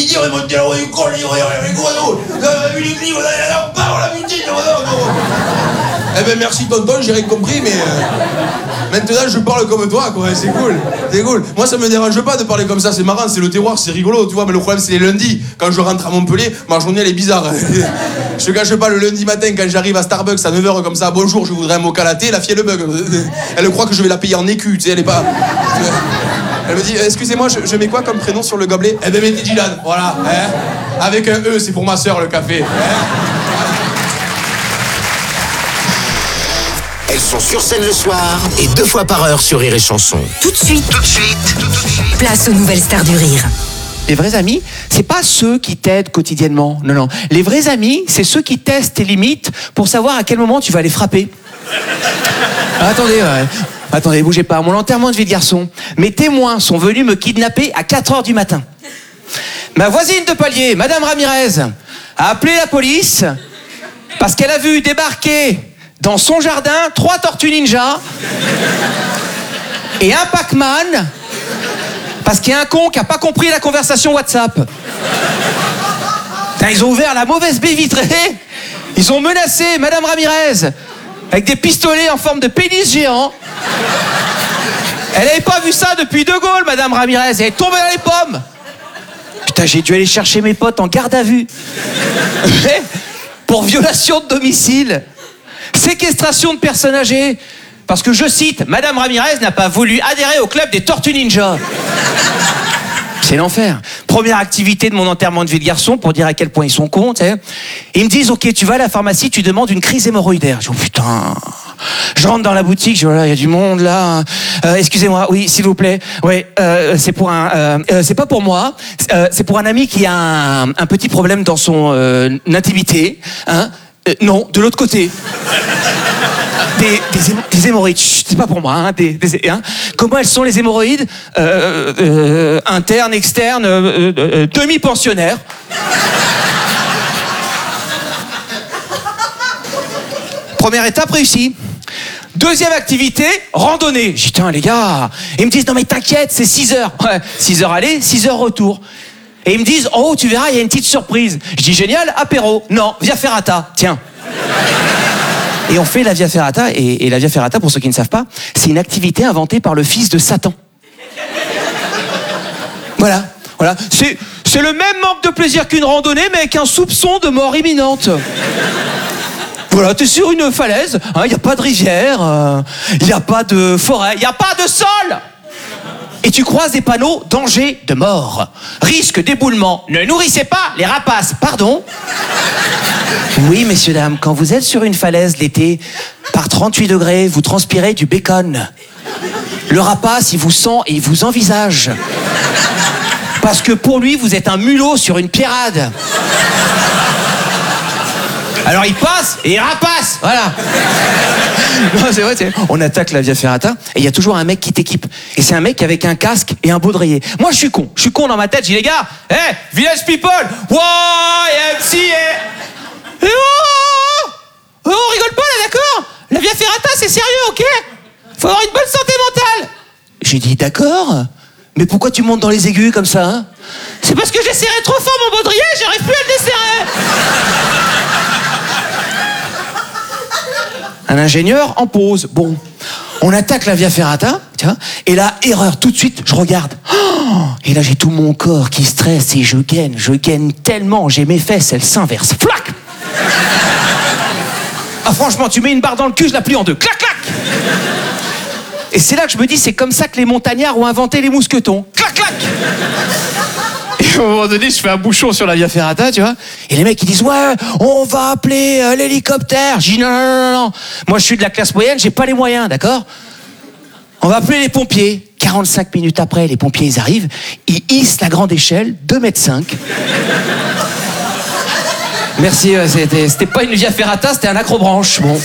Eh ben merci tonton, j'ai rien compris, mais euh, maintenant je parle comme toi, quoi, c'est cool, c'est cool. Moi ça me dérange pas de parler comme ça, c'est marrant, c'est le terroir, c'est rigolo, tu vois, mais le problème c'est les lundis. Quand je rentre à Montpellier, ma journée elle est bizarre. Je te cache pas, le lundi matin, quand j'arrive à Starbucks à neuf heures comme ça, bonjour, je voudrais un mocha latte, la fille elle bug. Elle croit que je vais la payer en écu, tu sais, elle est pas... Elle me dit, excusez-moi, je, je mets quoi comme prénom sur le gobelet? Eh ben mettez Dylan, voilà, hein. Avec un E, c'est pour ma soeur le café, hein. Elles sont sur scène le soir et deux fois par heure sur Rire et Chanson. Tout de suite, Tout de suite, tout de suite. place aux nouvelles stars du rire. Les vrais amis, c'est pas ceux qui t'aident quotidiennement. Non, non. Les vrais amis, c'est ceux qui testent tes limites pour savoir à quel moment tu vas les frapper. Ah, attendez, ouais. Attendez, bougez pas. À mon enterrement de vie de garçon, mes témoins sont venus me kidnapper à quatre heures du matin. Ma voisine de palier, Madame Ramirez, a appelé la police parce qu'elle a vu débarquer dans son jardin trois tortues ninja et un Pac-Man parce qu'il y a un con qui a pas compris la conversation WhatsApp. Putain, ils ont ouvert la mauvaise baie vitrée, ils ont menacé Madame Ramirez avec des pistolets en forme de pénis géant. Elle n'avait pas vu ça depuis De Gaulle, Madame Ramirez, elle est tombée dans les pommes. Putain, j'ai dû aller chercher mes potes en garde à vue pour violation de domicile. Séquestration de personnes âgées. Parce que, je cite, Madame Ramirez n'a pas voulu adhérer au club des Tortues Ninja. C'est l'enfer. Première activité de mon enterrement de vie de garçon, pour dire à quel point ils sont cons, tu sais. Ils me disent, ok, tu vas à la pharmacie, tu demandes une crise hémorroïdaire. Je dis, oh putain. Je rentre dans la boutique, je dis, voilà, il y a du monde là. Euh, excusez-moi, oui, s'il vous plaît. Ouais, euh, c'est pour un, euh, euh, c'est pas pour moi. Euh, c'est pour un ami qui a un, un petit problème dans son euh, intimité, hein. Euh, non, de l'autre côté. Des, des, hémo- des hémorroïdes, chut, c'est pas pour moi. Hein, des, des, hein. Comment elles sont les hémorroïdes? euh, euh, Internes, externes, euh, euh, demi-pensionnaires. Première étape réussie. Deuxième activité, randonnée. J'ai dit, tiens les gars, ils me disent, non mais t'inquiète, c'est six heures. Ouais, six heures aller, six heures retour. Et ils me disent, oh, tu verras, il y a une petite surprise. Je dis, génial, apéro. Non, Via Ferrata, tiens. Et on fait la Via Ferrata, et, et la Via Ferrata, pour ceux qui ne savent pas, c'est une activité inventée par le fils de Satan. Voilà, voilà. C'est, c'est le même manque de plaisir qu'une randonnée, mais avec un soupçon de mort imminente. Voilà, t'es sur une falaise, il hein, n'y a pas de rivière, il euh, n'y a pas de forêt, il n'y a pas de sol. Et tu croises des panneaux « Danger de mort »,« Risque d'éboulement »,« Ne nourrissez pas les rapaces », pardon. Oui, messieurs, dames, quand vous êtes sur une falaise l'été, par trente-huit degrés, vous transpirez du bacon. Le rapace, il vous sent et il vous envisage. Parce que pour lui, vous êtes un mulot sur une pierrade. Alors il passe et il rapace, voilà. Non, c'est vrai, c'est... On attaque la Via Ferrata et il y a toujours un mec qui t'équipe. Et c'est un mec avec un casque et un baudrier. Moi je suis con, je suis con dans ma tête, je dis les gars, hé, hey, Village People, Y M C A. Et oh, oh, on rigole pas là, d'accord? La Via Ferrata c'est sérieux, ok? Faut avoir une bonne santé mentale. J'ai dit d'accord, mais pourquoi tu montes dans les aigus comme ça, hein? C'est parce que j'ai serré trop fort mon baudrier, j'arrive plus à le desserrer. Un ingénieur en pause. Bon, on attaque la Via Ferrata, tu vois, et là, erreur, tout de suite, je regarde. Oh, et là, j'ai tout mon corps qui stresse et je gaine, je gaine tellement, j'ai mes fesses, elles s'inversent. Flac! Ah, franchement, tu mets une barre dans le cul, je la plie en deux. Clac, clac! Et c'est là que je me dis, c'est comme ça que les montagnards ont inventé les mousquetons. Clac, clac! Et à un moment donné, je fais un bouchon sur la Via Ferrata, tu vois. Et les mecs, ils disent, ouais, on va appeler euh, l'hélicoptère. Je dis, non, non, non, non. Moi, je suis de la classe moyenne, j'ai pas les moyens, d'accord? On va appeler les pompiers. quarante-cinq minutes après, les pompiers, ils arrivent, ils hissent la grande échelle, deux mètres cinq. Merci, euh, c'était, c'était pas une Via Ferrata, c'était un accrobranche, bon.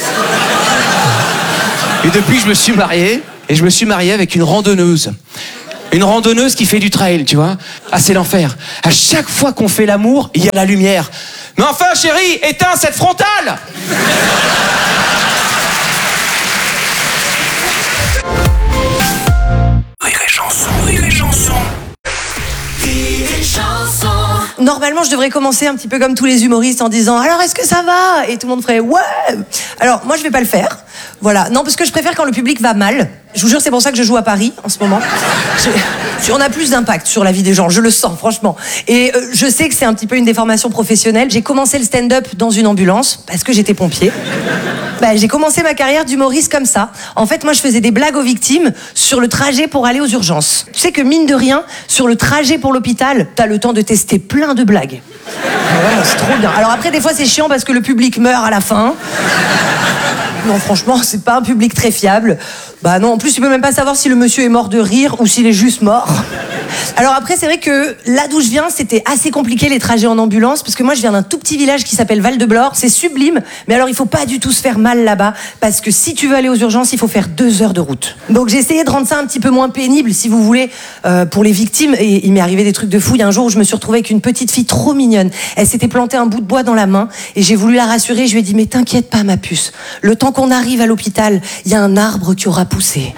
Et depuis, je me suis marié, et je me suis marié avec une randonneuse. Une randonneuse qui fait du trail, tu vois. Ah, c'est l'enfer. À chaque fois qu'on fait l'amour, il y a la lumière. Mais enfin, chérie, éteins cette frontale! Rire et chanson, rire et chanson. Rire et chanson. Normalement, je devrais commencer un petit peu comme tous les humoristes en disant « Alors, est-ce que ça va ?» Et tout le monde ferait « Ouais !» Alors, moi, je vais pas le faire. Voilà. Non, parce que je préfère quand le public va mal. Je vous jure, c'est pour ça que je joue à Paris, en ce moment. Je, on a plus d'impact sur la vie des gens, je le sens, franchement. Et euh, je sais que c'est un petit peu une déformation professionnelle. J'ai commencé le stand-up dans une ambulance, parce que j'étais pompier. Bah, j'ai commencé ma carrière d'humoriste comme ça. En fait, moi, je faisais des blagues aux victimes sur le trajet pour aller aux urgences. Tu sais que, mine de rien, sur le trajet pour l'hôpital, t'as le temps de tester plein de blagues. Ouais, c'est trop bien. Alors après, des fois, c'est chiant parce que le public meurt à la fin. Non, franchement, c'est pas un public très fiable. Bah non, en plus, tu peux même pas savoir si le monsieur est mort de rire ou s'il est juste mort. Alors après, c'est vrai que là d'où je viens, c'était assez compliqué les trajets en ambulance, parce que moi, je viens d'un tout petit village qui s'appelle Val-de-Blore. C'est sublime, mais alors il faut pas du tout se faire mal là-bas, parce que si tu veux aller aux urgences, il faut faire deux heures de route. Donc j'ai essayé de rendre ça un petit peu moins pénible, si vous voulez, euh, pour les victimes. Et il m'est arrivé des trucs de fou. Il y a un jour où je me suis retrouvée avec une petite fille trop mignonne. Elle s'était plantée un bout de bois dans la main, et j'ai voulu la rassurer. Je lui ai dit, mais t'inquiète pas, ma puce. Le temps qu'on arrive à l'hôpital, il y a un arbre qui aura poussé.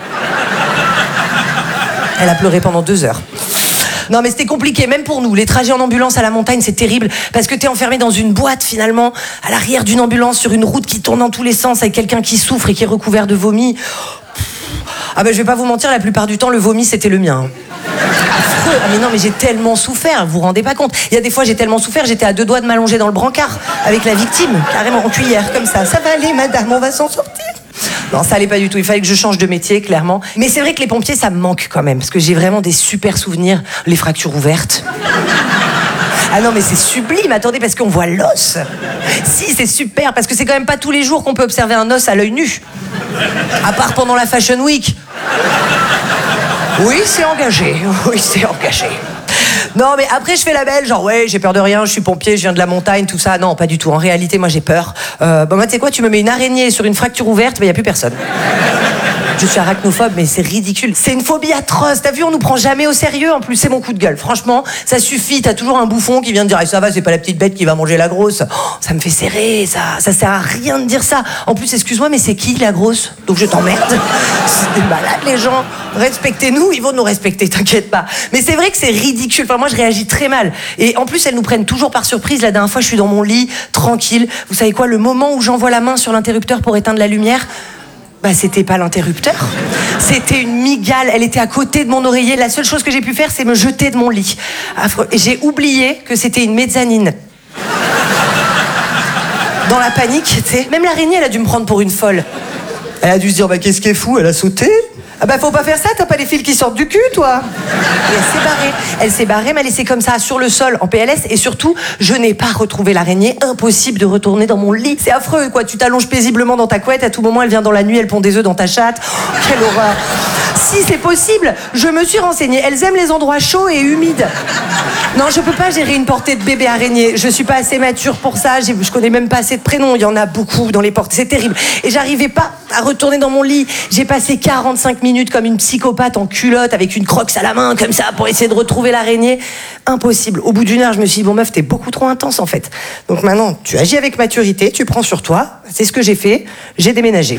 Elle a pleuré pendant deux heures. Non mais c'était compliqué, même pour nous. Les trajets en ambulance à la montagne, c'est terrible, parce que t'es enfermé dans une boîte finalement, à l'arrière d'une ambulance, sur une route qui tourne dans tous les sens, avec quelqu'un qui souffre et qui est recouvert de vomi. Ah ben je vais pas vous mentir, la plupart du temps, le vomi c'était le mien. Affreux. Ah mais non mais j'ai tellement souffert, vous vous rendez pas compte. Il y a des fois j'ai tellement souffert, j'étais à deux doigts de m'allonger dans le brancard, avec la victime, carrément en cuillère, comme ça. Ça va aller madame, on va s'en sortir. Non, ça allait pas du tout. Il fallait que je change de métier, clairement. Mais c'est vrai que les pompiers, ça me manque quand même. Parce que j'ai vraiment des super souvenirs. Les fractures ouvertes. Ah non, mais c'est sublime. Attendez, parce qu'on voit l'os. Si, c'est super. Parce que c'est quand même pas tous les jours qu'on peut observer un os à l'œil nu. À part pendant la Fashion Week. Oui, c'est engagé. Oui, c'est engagé. Non, mais après, je fais la belle, genre, ouais, j'ai peur de rien, je suis pompier, je viens de la montagne, tout ça. Non, pas du tout. En réalité, moi, j'ai peur. Euh, bah, moi, tu sais quoi, tu me mets une araignée sur une fracture ouverte, il n'y a plus personne. Je suis arachnophobe, mais c'est ridicule. C'est une phobie atroce. T'as vu, on nous prend jamais au sérieux. En plus, c'est mon coup de gueule. Franchement, ça suffit. T'as toujours un bouffon qui vient de dire, ah, ça va, c'est pas la petite bête qui va manger la grosse. Oh, ça me fait serrer, ça. Ça sert à rien de dire ça. En plus, excuse-moi, mais c'est qui, la grosse? Donc je t'emmerde. C'est des malades, les gens. Respectez-nous, ils vont nous respecter, t'inquiète pas. Mais c'est vrai que c'est ridicule. Enfin, moi, je réagis très mal. Et en plus, elles nous prennent toujours par surprise. La dernière fois, je suis dans mon lit, tranquille. Vous savez quoi, le moment où j'envoie la main sur l'interrupteur pour éteindre la lumière, bah, c'était pas l'interrupteur. C'était une migale. Elle était à côté de mon oreiller. La seule chose que j'ai pu faire, c'est me jeter de mon lit. Affreux. Et j'ai oublié que c'était une mezzanine. Dans la panique, tu sais. Même l'araignée, elle a dû me prendre pour une folle. Elle a dû se dire, bah, qu'est-ce qui est fou? Elle a sauté. Ah bah faut pas faire ça, t'as pas des fils qui sortent du cul, toi. Et elle s'est barrée. Elle s'est barrée, mais elle laissée comme ça, sur le sol, en P L S. Et surtout, je n'ai pas retrouvé l'araignée. Impossible de retourner dans mon lit. C'est affreux, quoi. Tu t'allonges paisiblement dans ta couette. À tout moment, elle vient dans la nuit, elle pond des œufs dans ta chatte. Oh, quelle horreur. Si, c'est possible. Je me suis renseignée. Elles aiment les endroits chauds et humides. Non, je peux pas gérer une portée de bébé araignée. Je suis pas assez mature pour ça. J'ai, je connais même pas assez de prénoms. Il y en a beaucoup dans les portées. C'est terrible. Et j'arrivais pas à retourner dans mon lit. J'ai passé quarante-cinq minutes comme une psychopathe en culotte avec une croque à la main, comme ça, pour essayer de retrouver l'araignée. Impossible. Au bout d'une heure, je me suis dit, bon meuf, t'es beaucoup trop intense, en fait. Donc maintenant, tu agis avec maturité, tu prends sur toi. C'est ce que j'ai fait. J'ai déménagé.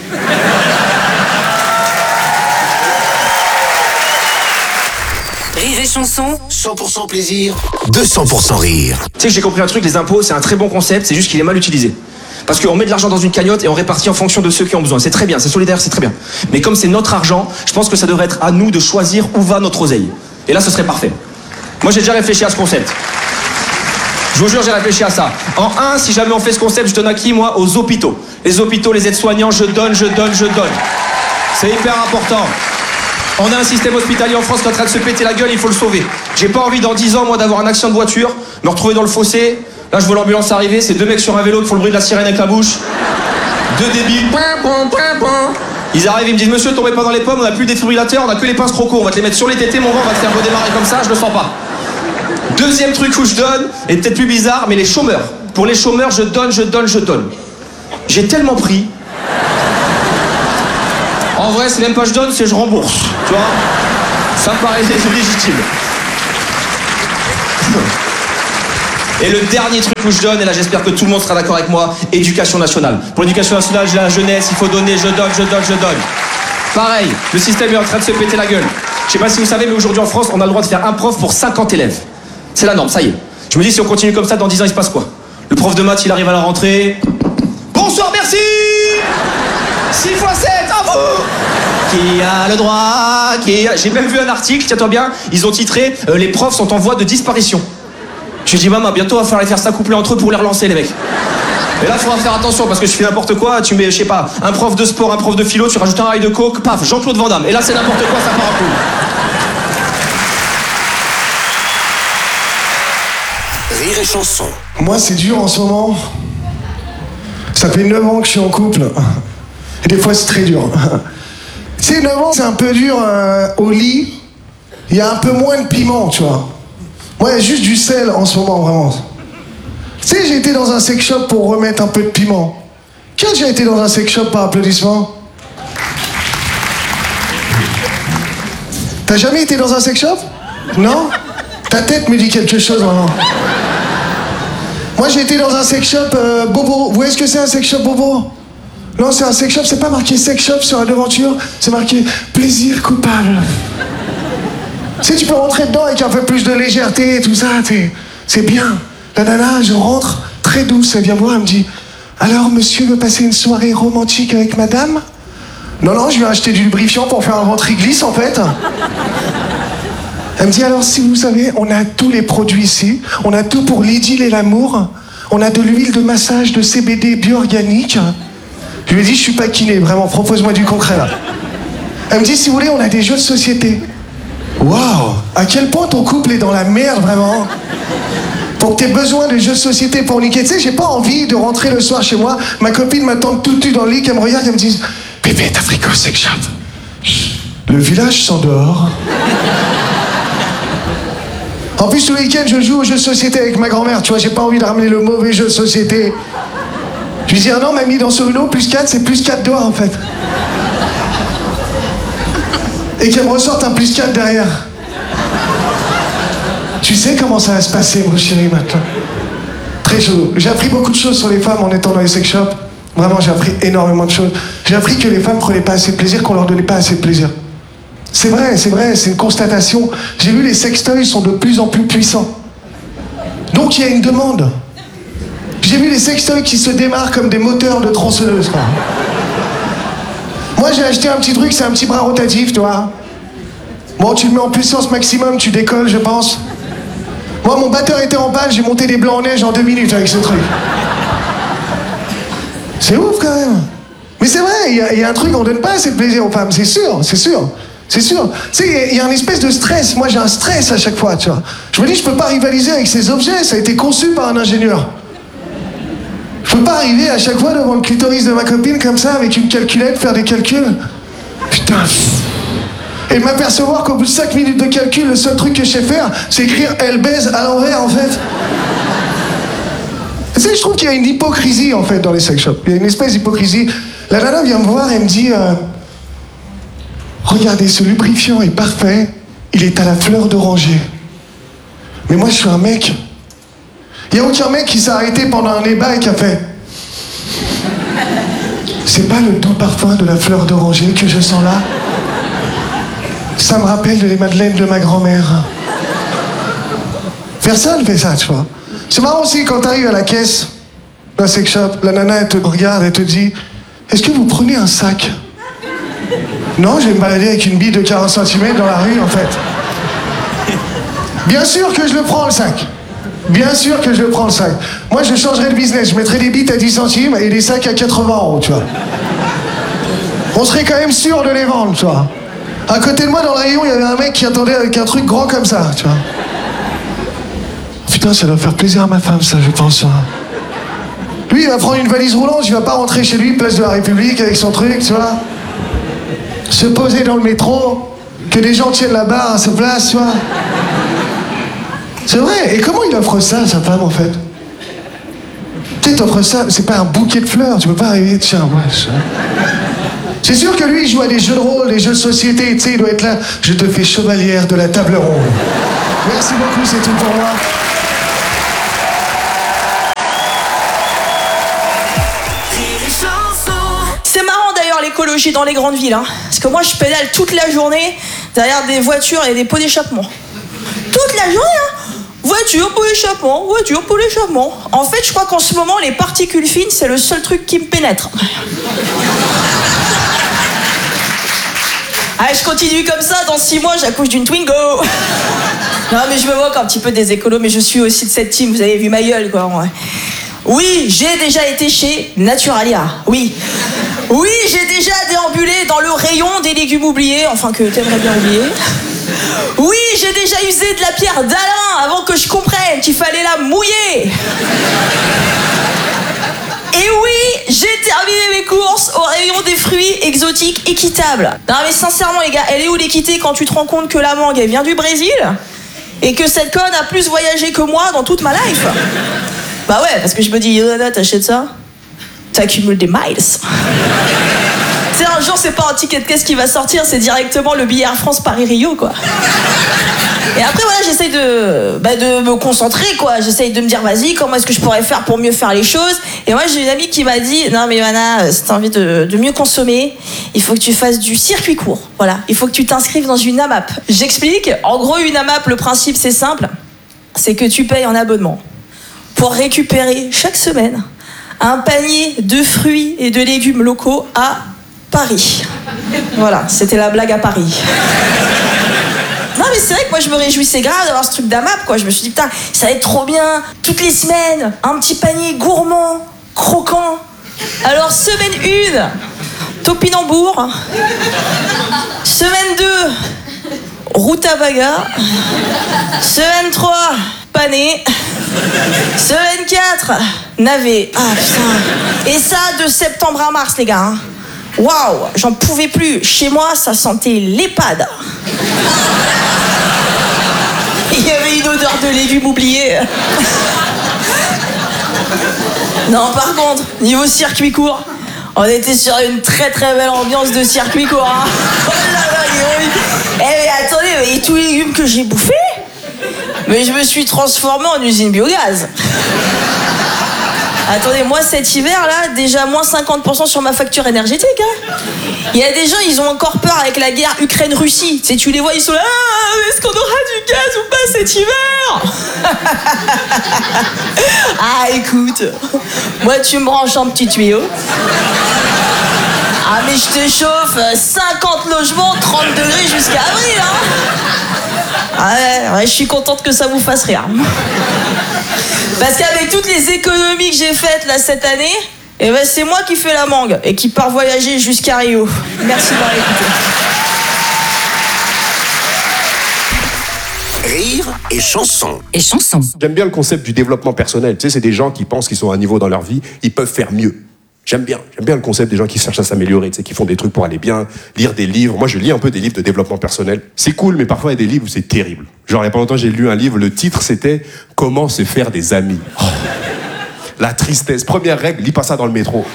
Rire et chanson, cent pour cent plaisir, deux cents pour cent rire. Tu sais que j'ai compris un truc, les impôts, c'est un très bon concept, c'est juste qu'il est mal utilisé. Parce qu'on met de l'argent dans une cagnotte et on répartit en fonction de ceux qui ont besoin. C'est très bien, c'est solidaire, c'est très bien. Mais comme c'est notre argent, je pense que ça devrait être à nous de choisir où va notre oseille. Et là, ce serait parfait. Moi, j'ai déjà réfléchi à ce concept. Je vous jure, j'ai réfléchi à ça. En un, si jamais on fait ce concept, je donne à qui, moi? Aux hôpitaux. Les hôpitaux, les aides-soignants, je donne, je donne, je donne. C'est hyper important. On a un système hospitalier en France qui est en train de se péter la gueule, il faut le sauver. J'ai pas envie dans dix ans, moi, d'avoir un accident de voiture, me retrouver dans le fossé. Là, je vois l'ambulance arriver, c'est deux mecs sur un vélo qui font le bruit de la sirène avec la bouche. Deux débiles. Ils arrivent, ils me disent monsieur, tombez pas dans les pommes, on a plus de défibrillateur, on a que les pinces croco, on va te les mettre sur les tétés, mon gars, on va te faire redémarrer comme ça, je le sens pas. Deuxième truc où je donne, et peut-être plus bizarre, mais les chômeurs. Pour les chômeurs, je donne, je donne, je donne. J'ai tellement pris. En vrai, c'est même pas je donne, c'est je rembourse. Tu vois? Ça me paraît légitime. Et le dernier truc où je donne, et là j'espère que tout le monde sera d'accord avec moi, éducation nationale. Pour l'éducation nationale, j'ai la jeunesse, il faut donner, je donne, je donne, je donne. Pareil, le système est en train de se péter la gueule. Je sais pas si vous savez, mais aujourd'hui en France, on a le droit de faire un prof pour cinquante élèves. C'est la norme, ça y est. Je me dis, si on continue comme ça, dans dix ans, il se passe quoi? Le prof de maths, il arrive à la rentrée. Bonsoir, merci six fois sept, à vous. Qui a le droit, qui a... J'ai même vu un article, tiens-toi bien, ils ont titré euh, les profs sont en voie de disparition. Je dis maman, bientôt on va falloir les faire s'accoupler entre eux pour les relancer les mecs. Et là il faudra faire attention parce que je fais n'importe quoi, tu mets, je sais pas, un prof de sport, un prof de philo, tu rajoutes un rail de coke, paf, Jean-Claude Van Damme. Et là c'est n'importe quoi, ça part en couille. Rire et chanson. Moi c'est dur en ce moment. Ça fait neuf ans que je suis en couple. Et des fois c'est très dur. Tu sais, neuf ans c'est un peu dur euh, au lit. Il y a un peu moins de piment, tu vois. Moi, il y a juste du sel en ce moment, vraiment. Tu sais, j'ai été dans un sex shop pour remettre un peu de piment. Qui a déjà été dans un sex shop par applaudissement? T'as jamais été dans un sex shop? Non? Ta tête me dit quelque chose, vraiment. Moi, j'ai été dans un sex shop euh, bobo. Vous voyez ce que c'est un sex shop bobo? Non, c'est un sex shop, c'est pas marqué sex shop sur la devanture, c'est marqué plaisir coupable. Tu sais, tu peux rentrer dedans avec un peu plus de légèreté et tout ça, c'est bien. La nana, je rentre, très douce, elle vient voir, elle me dit « Alors, monsieur veut passer une soirée romantique avec madame ?» Non, non, je lui ai acheté du lubrifiant pour faire un ventre glisse, en fait. Elle me dit « Alors, si vous savez, on a tous les produits ici, on a tout pour l'idylle et l'amour, on a de l'huile de massage de C B D bio-organique. » Je lui ai dit « Je suis pas kiné, vraiment, propose-moi du concret, là. » Elle me dit « Si vous voulez, on a des jeux de société. » Waouh! À quel point ton couple est dans la merde, vraiment? Pour que t'aies besoin de jeux de société pour niquer. Tu sais, j'ai pas envie de rentrer le soir chez moi, ma copine m'attend tout nu dans le lit, qu'elle me regarde, qu'elle me dise « Bébé, t'as pris quoi, sex shop ?» Le village s'endort. En plus, tout le week-end, je joue aux jeux de société avec ma grand-mère. Tu vois, j'ai pas envie de ramener le mauvais jeu de société. Je lui dis « Ah non, mamie, dans ce Uno, plus quatre, c'est plus quatre doigts, en fait. » Et qu'elle me ressorte un plus quatre derrière. Tu sais comment ça va se passer, mon chéri, maintenant. Très chaud. J'ai appris beaucoup de choses sur les femmes en étant dans les sex shops. Vraiment, j'ai appris énormément de choses. J'ai appris que les femmes prenaient pas assez de plaisir, qu'on leur donnait pas assez de plaisir. C'est vrai, c'est vrai, c'est une constatation. J'ai vu les sextoys sont de plus en plus puissants. Donc il y a une demande. J'ai vu les sextoys qui se démarrent comme des moteurs de tronçonneuses, quoi. Moi, j'ai acheté un petit truc, c'est un petit bras rotatif, tu vois. Bon, tu le mets en puissance maximum, tu décolles, je pense. Moi, mon batteur était en panne, j'ai monté des blancs en neige en deux minutes avec ce truc. C'est ouf, quand même. Mais c'est vrai, il y, y a un truc, on donne pas assez de plaisir aux femmes, c'est sûr, c'est sûr. C'est sûr. Tu sais, il y, y a une espèce de stress. Moi, j'ai un stress à chaque fois, tu vois. Je me dis, je peux pas rivaliser avec ces objets, ça a été conçu par un ingénieur. Je peux pas arriver à chaque fois devant le clitoris de ma copine comme ça, avec une calculette, faire des calculs. Putain. Et m'apercevoir qu'au bout de cinq minutes de calcul, le seul truc que je sais faire, c'est écrire « elle baise » à l'envers, en fait. Tu sais, je trouve qu'il y a une hypocrisie, en fait, dans les sex shops. Il y a une espèce d'hypocrisie. La nana vient me voir et me dit euh, « Regardez, ce lubrifiant est parfait, il est à la fleur d'oranger. » Mais moi, je suis un mec. Il n'y a aucun mec qui s'est arrêté pendant un débat et qui a fait « C'est pas le doux parfum de la fleur d'oranger que je sens là? Ça me rappelle les madeleines de ma grand-mère. » Personne fait ça, tu vois. C'est marrant aussi quand t'arrives à la caisse d'un sex shop, la nana elle te regarde, elle te dit « Est-ce que vous prenez un sac ?» Non, je vais me balader avec une bille de quarante centimètres dans la rue, en fait. Bien sûr que je le prends, le sac. Bien sûr que je le prends, le sac. Moi, je changerais de business. Je mettrais des bites à dix centimes et des sacs à quatre-vingts euros, tu vois. On serait quand même sûr de les vendre, tu vois. À côté de moi, dans le rayon, il y avait un mec qui attendait avec un truc grand comme ça, tu vois. Putain, ça doit faire plaisir à ma femme, ça, je pense. Lui, il va prendre une valise roulante, il va pas rentrer chez lui, place de la République, avec son truc, tu vois. se poser dans le métro, que des gens tiennent la barre à sa place, tu vois. C'est vrai. Et comment il offre ça à sa femme, en fait? Tu sais, t'offres ça, c'est pas un bouquet de fleurs, tu peux pas arriver, tiens, moi, ça. C'est sûr que lui, il joue à des jeux de rôle, des jeux de société, tu sais, il doit être là. Je te fais chevalière de la table ronde. Merci beaucoup, c'est tout pour moi. C'est marrant d'ailleurs l'écologie dans les grandes villes, hein. Parce que moi je pédale toute la journée derrière des voitures et des pots d'échappement. Toute la journée, hein. Voiture, pot d'échappement, voiture, pot d'échappement. En fait, je crois qu'en ce moment, les particules fines, c'est le seul truc qui me pénètre. Ah, je continue comme ça, dans six mois, j'accouche d'une Twingo. Non, mais je me moque un petit peu des écolos, mais je suis aussi de cette team, vous avez vu ma gueule, quoi. Ouais. Oui, j'ai déjà été chez Naturalia, oui. Oui, j'ai déjà déambulé dans le rayon des légumes oubliés, enfin que t'aimerais bien oublier. Oui, j'ai déjà usé de la pierre d'Alain avant que je comprenne qu'il fallait la mouiller. Et oui, j'ai terminé mes courses au rayon des fruits exotiques équitables. Non mais sincèrement les gars, elle est où l'équité quand tu te rends compte que la mangue elle vient du Brésil et que cette conne a plus voyagé que moi dans toute ma life? Bah ouais, parce que je me dis, Yoda, t'achètes ça, t'accumules des miles. Tu sais, un jour, c'est pas un ticket de caisse qui va sortir, c'est directement le billet Air France Paris-Rio, quoi. Et après, voilà, j'essaye de, bah, de me concentrer, quoi. J'essaye de me dire, vas-y, comment est-ce que je pourrais faire pour mieux faire les choses? Et moi, j'ai une amie qui m'a dit, non, mais Johanna, si t'as envie de, de mieux consommer, il faut que tu fasses du circuit court. Voilà, il faut que tu t'inscrives dans une AMAP. J'explique. En gros, une AMAP, le principe, c'est simple. C'est que tu payes un abonnement pour récupérer chaque semaine un panier de fruits et de légumes locaux à Paris. Voilà, c'était la blague à Paris. Non mais c'est vrai que moi je me réjouissais grave d'avoir ce truc d'AMAP, quoi. Je me suis dit putain, ça va être trop bien. Toutes les semaines, un petit panier gourmand, croquant. Alors semaine une, topinambour. Semaine deux, rutabaga. Semaine trois, pané. Semaine quatre, navet. Ah putain. Et ça de septembre à mars les gars, hein. Waouh, j'en pouvais plus. Chez moi, ça sentait l'EHPAD. Il y avait une odeur de légumes oubliés. Non, par contre, niveau circuit court, on était sur une très très belle ambiance de circuit court. Hein. Oh là là, eh mais attendez, mais tous les légumes que j'ai bouffés, mais je me suis transformé en usine biogaz. Attendez, moi cet hiver là, déjà moins cinquante pour cent sur ma facture énergétique. Hein. Il y a des gens, ils ont encore peur avec la guerre Ukraine-Russie. Tu sais, tu les vois, ils sont là, ah, est-ce qu'on aura du gaz ou pas cet hiver? Ah écoute, moi tu me branches un petit tuyau. Ah mais je te chauffe, cinquante logements, trente degrés jusqu'à avril. Hein. Ah ouais, ouais, je suis contente que ça vous fasse rire. Parce qu'avec toutes les économies que j'ai faites là cette année, eh ben c'est moi qui fais la mangue et qui part voyager jusqu'à Rio. Merci d'avoir écouté. Rire et chanson. Et chanson. J'aime bien le concept du développement personnel. Tu sais, c'est des gens qui pensent qu'ils sont à un niveau dans leur vie, ils peuvent faire mieux. J'aime bien. J'aime bien le concept des gens qui cherchent à s'améliorer, tu sais, qui font des trucs pour aller bien, lire des livres. Moi, je lis un peu des livres de développement personnel. C'est cool, mais parfois, il y a des livres où c'est terrible. Genre, il y a pas longtemps, j'ai lu un livre, le titre, c'était « Comment se faire des amis oh. ». La tristesse. Première règle, lis pas ça dans le métro.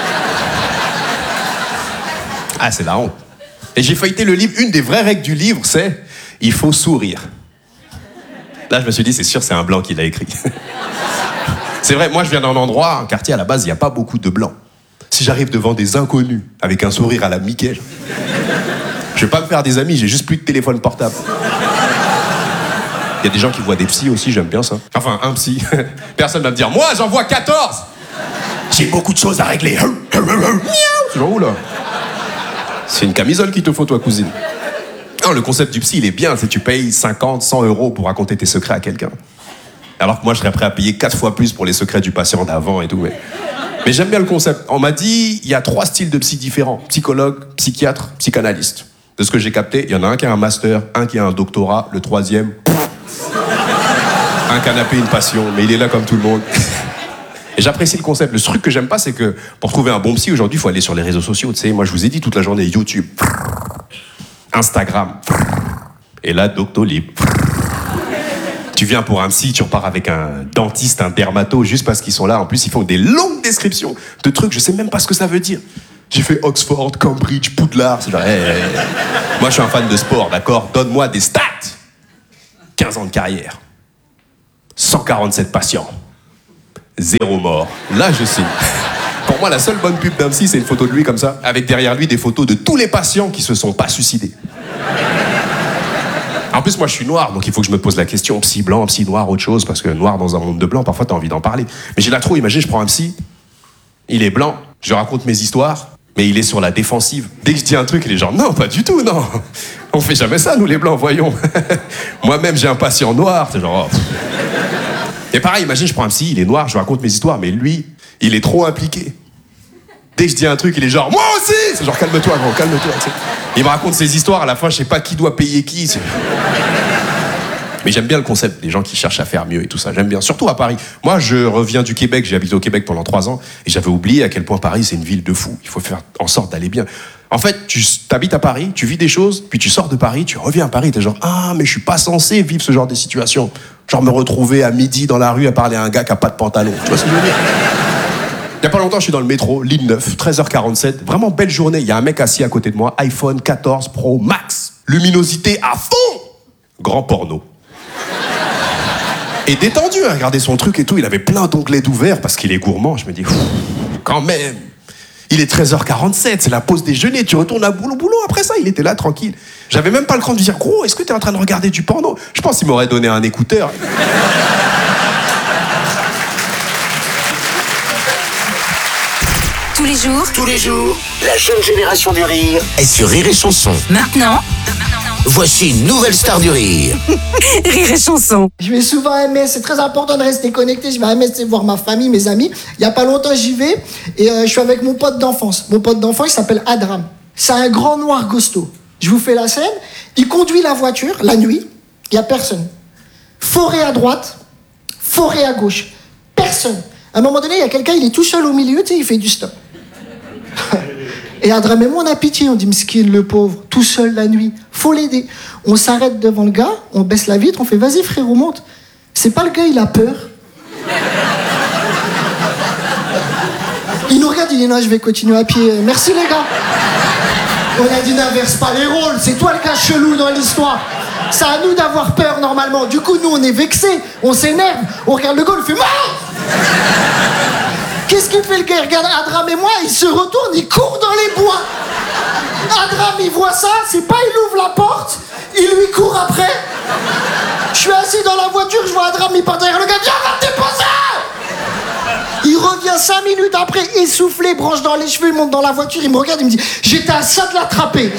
Ah, c'est la honte. Et j'ai feuilleté le livre. Une des vraies règles du livre, c'est « Il faut sourire ». Là, je me suis dit, c'est sûr, c'est un blanc qui l'a écrit. C'est vrai, moi je viens d'un endroit, un quartier à la base, il n'y a pas beaucoup de blancs. Si j'arrive devant des inconnus avec un sourire à la Mickey, je vais pas me faire des amis, j'ai juste plus de téléphone portable. Il y a des gens qui voient des psys aussi, j'aime bien ça. Enfin, un psy. Personne va me dire, moi j'en vois quatorze. J'ai beaucoup de choses à régler. C'est genre où là? C'est une camisole qu'il te faut, toi, cousine. Non, le concept du psy, il est bien, c'est que tu payes cinquante, cent euros pour raconter tes secrets à quelqu'un. Alors que moi, je serais prêt à payer quatre fois plus pour les secrets du patient d'avant et tout. Mais, mais j'aime bien le concept. On m'a dit, il y a trois styles de psy différents. Psychologue, psychiatre, psychanalyste. De ce que j'ai capté, il y en a un qui a un master, un qui a un doctorat, le troisième... un canapé, une passion, mais il est là comme tout le monde. Et j'apprécie le concept. Le truc que j'aime pas, c'est que pour trouver un bon psy, aujourd'hui, il faut aller sur les réseaux sociaux. Tu sais, moi, je vous ai dit toute la journée, YouTube. Instagram. Et là, Doctolib. Tu viens pour un psy, tu repars avec un dentiste, un dermato, juste parce qu'ils sont là. En plus, ils font des longues descriptions de trucs, je sais même pas ce que ça veut dire. J'ai fait Oxford, Cambridge, Poudlard. C'est genre, hey, hey, hey. Moi, je suis un fan de sport, d'accord? Donne-moi des stats. quinze ans de carrière. cent quarante-sept patients. Zéro mort. Là, je signe. Pour moi, la seule bonne pub d'un psy, c'est une photo de lui comme ça, avec derrière lui des photos de tous les patients qui se sont pas suicidés. En plus, moi, je suis noir, donc il faut que je me pose la question, psy blanc, psy noir, autre chose, parce que noir dans un monde de blanc, parfois, t'as envie d'en parler. Mais j'ai la trop, imagine, je prends un psy, il est blanc, je raconte mes histoires, mais il est sur la défensive. Dès que je dis un truc, il est genre, non, pas du tout, non. On fait jamais ça, nous, les blancs, voyons. Moi-même, j'ai un patient noir, c'est genre... Oh. Et pareil, imagine, je prends un psy, il est noir, je raconte mes histoires, mais lui, il est trop impliqué. Dès que je dis un truc, il est genre, moi aussi! C'est genre, calme-toi, gros, calme-toi. T'sais. Il me raconte ses histoires, à la fin, je sais pas qui doit payer qui. T'sais. Mais j'aime bien le concept des gens qui cherchent à faire mieux et tout ça. J'aime bien, surtout à Paris. Moi, je reviens du Québec, j'ai habité au Québec pendant trois ans, et j'avais oublié à quel point Paris, c'est une ville de fous. Il faut faire en sorte d'aller bien. En fait, tu habites à Paris, tu vis des choses, puis tu sors de Paris, tu reviens à Paris, t'es genre, ah, mais je suis pas censé vivre ce genre de situation. Genre me retrouver à midi dans la rue à parler à un gars qui a pas de pantalon. Tu vois ce que je veux dire? Il y a pas longtemps, je suis dans le métro, ligne neuf, treize heures quarante-sept. Vraiment belle journée. Il y a un mec assis à côté de moi, iPhone quatorze Pro Max. Luminosité à fond. Grand porno. Et détendu à regarder son truc et tout. Il avait plein d'onglets d'ouvert parce qu'il est gourmand. Je me dis, quand même. Il est treize heures quarante-sept, c'est la pause déjeuner. Tu retournes à boulot, boulot. Après ça, il était là, tranquille. J'avais même pas le cran de dire, gros, est-ce que t'es en train de regarder du porno? Je pense qu'il m'aurait donné un écouteur. Tous les jours, Tous les jours, la jeune génération du rire est sur Rire et Chanson. maintenant, Voici une nouvelle star du rire. Rire et Chanson. Je vais souvent à M S, c'est très important de rester connecté. Je vais à M S voir ma famille, mes amis. Il y a pas longtemps, j'y vais et euh, je suis avec mon pote d'enfance. Mon pote d'enfance, il s'appelle Adram. C'est un grand noir costaud. Je vous fais la scène. Il conduit la voiture la nuit. Il y a personne. Forêt à droite, forêt à gauche. Personne. À un moment donné, il y a quelqu'un, il est tout seul au milieu, tu sais, il fait du stop. Et Adram et moi, on a pitié, on dit, miskin, le pauvre, tout seul la nuit, faut l'aider. On s'arrête devant le gars, on baisse la vitre, on fait, vas-y frérot, monte. C'est pas le gars, il a peur. Il nous regarde, il dit, non, je vais continuer à pied. Merci les gars. On a dit, n'inverse pas les rôles, c'est toi le gars chelou dans l'histoire. C'est à nous d'avoir peur normalement. Du coup, nous, on est vexés, on s'énerve, on regarde le gars, on fait, mort. Qu'est-ce qu'il fait le gars? Il regarde Adram et moi, il se retourne, il court dans les bois. Adram, il voit ça, c'est pas il ouvre la porte, il lui court après. Je suis assis dans la voiture, je vois Adram, il part derrière le gars, viens, va te déposer. Il revient cinq minutes après, essoufflé, branche dans les cheveux, il monte dans la voiture, il me regarde, il me dit, j'étais à ça de l'attraper.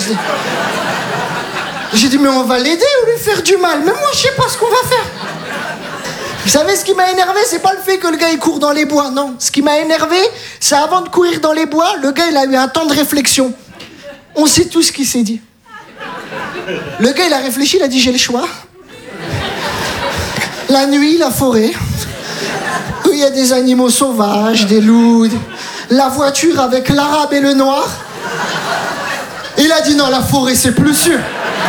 J'ai dit, mais on va l'aider ou lui faire du mal? Même moi, je sais pas ce qu'on va faire. Vous savez ce qui m'a énervé, c'est pas le fait que le gars il court dans les bois, non. Ce qui m'a énervé, c'est avant de courir dans les bois, le gars il a eu un temps de réflexion. On sait tout ce qu'il s'est dit. Le gars il a réfléchi, il a dit j'ai le choix. La nuit, la forêt, où il y a des animaux sauvages, des loups, la voiture avec l'arabe et le noir. Il a dit non, la forêt c'est plus sûr.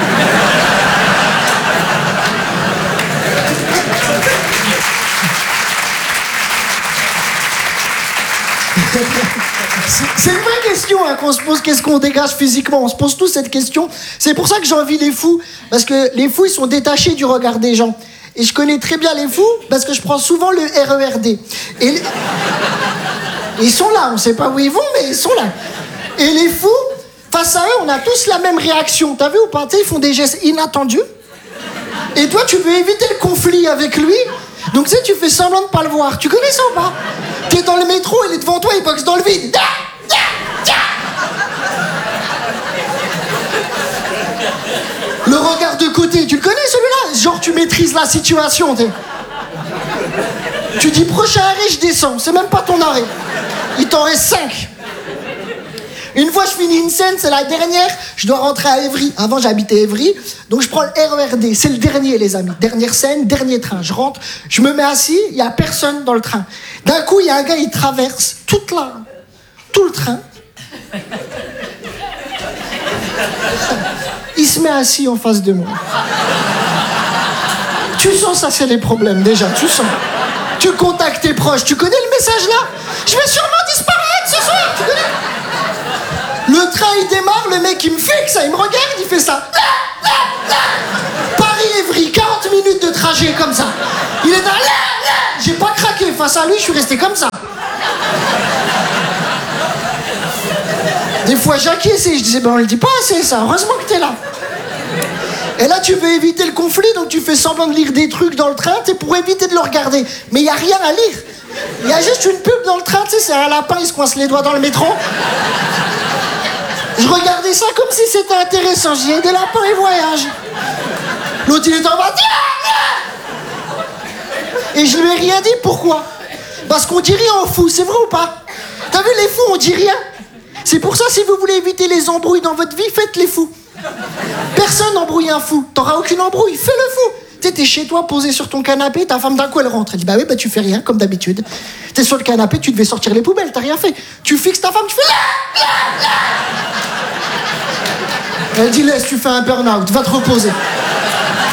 C'est une vraie question hein, qu'on se pose, qu'est-ce qu'on dégage physiquement? On se pose tous cette question. C'est pour ça que j'envie les fous, parce que les fous, ils sont détachés du regard des gens. Et je connais très bien les fous, parce que je prends souvent le R E R D. Et les... Ils sont là, on sait pas où ils vont, mais ils sont là. Et les fous, face à eux, on a tous la même réaction. T'as vu ou pas? Ils font des gestes inattendus. Et toi, tu veux éviter le conflit avec lui. Donc tu sais, tu fais semblant de pas le voir. Tu connais ça ou pas? T'es dans le métro, il est devant toi, il boxe dans le vide. Le regard de côté, tu le connais celui-là? Genre tu maîtrises la situation, t'es. Tu dis prochain arrêt, je descends. C'est même pas ton arrêt. Il t'en reste cinq. Une fois je finis une scène, c'est la dernière, je dois rentrer à Évry. Avant j'habitais Évry, donc je prends le R E R D. C'est le dernier les amis. Dernière scène, dernier train. Je rentre, je me mets assis, il n'y a personne dans le train. D'un coup, il y a un gars, il traverse toute la... tout le train. Il se se met assis en face de moi. Tu sens ça, c'est les problèmes déjà, tu sens. Tu contactes tes proches, tu connais le message là? Je vais sûrement disparaître ce soir, tu connais? Le train il démarre, le mec il me fixe, il me regarde, il fait ça. Paris-Évry, quarante minutes de trajet comme ça. Il est dans là, là. J'ai pas craqué face à lui, je suis resté comme ça. Des fois j'acquiesce et je disais, ben on le dit pas assez ça, heureusement que t'es là. Et là tu veux éviter le conflit, donc tu fais semblant de lire des trucs dans le train, t'es pour éviter de le regarder. Mais il y a rien à lire. Il y a juste une pub dans le train, tu sais, c'est un lapin, il se coince les doigts dans le métro. Je regardais ça comme si c'était intéressant. J'y ai des lapins et voyage. L'autre il est en bas. Et je lui ai rien dit, pourquoi? Parce qu'on dit rien aux fous, c'est vrai ou pas? T'as vu les fous, on dit rien. C'est pour ça, si vous voulez éviter les embrouilles dans votre vie, faites les fous. Personne n'embrouille un fou. T'auras aucune embrouille, fais le fou. Tu sais, t'es chez toi, posé sur ton canapé, ta femme d'un coup elle rentre. Elle dit bah oui, bah tu fais rien, comme d'habitude. T'es sur le canapé, tu devais sortir les poubelles, t'as rien fait. Tu fixes ta femme, tu fais là, là, là. Elle dit laisse, tu fais un burn-out, va te reposer.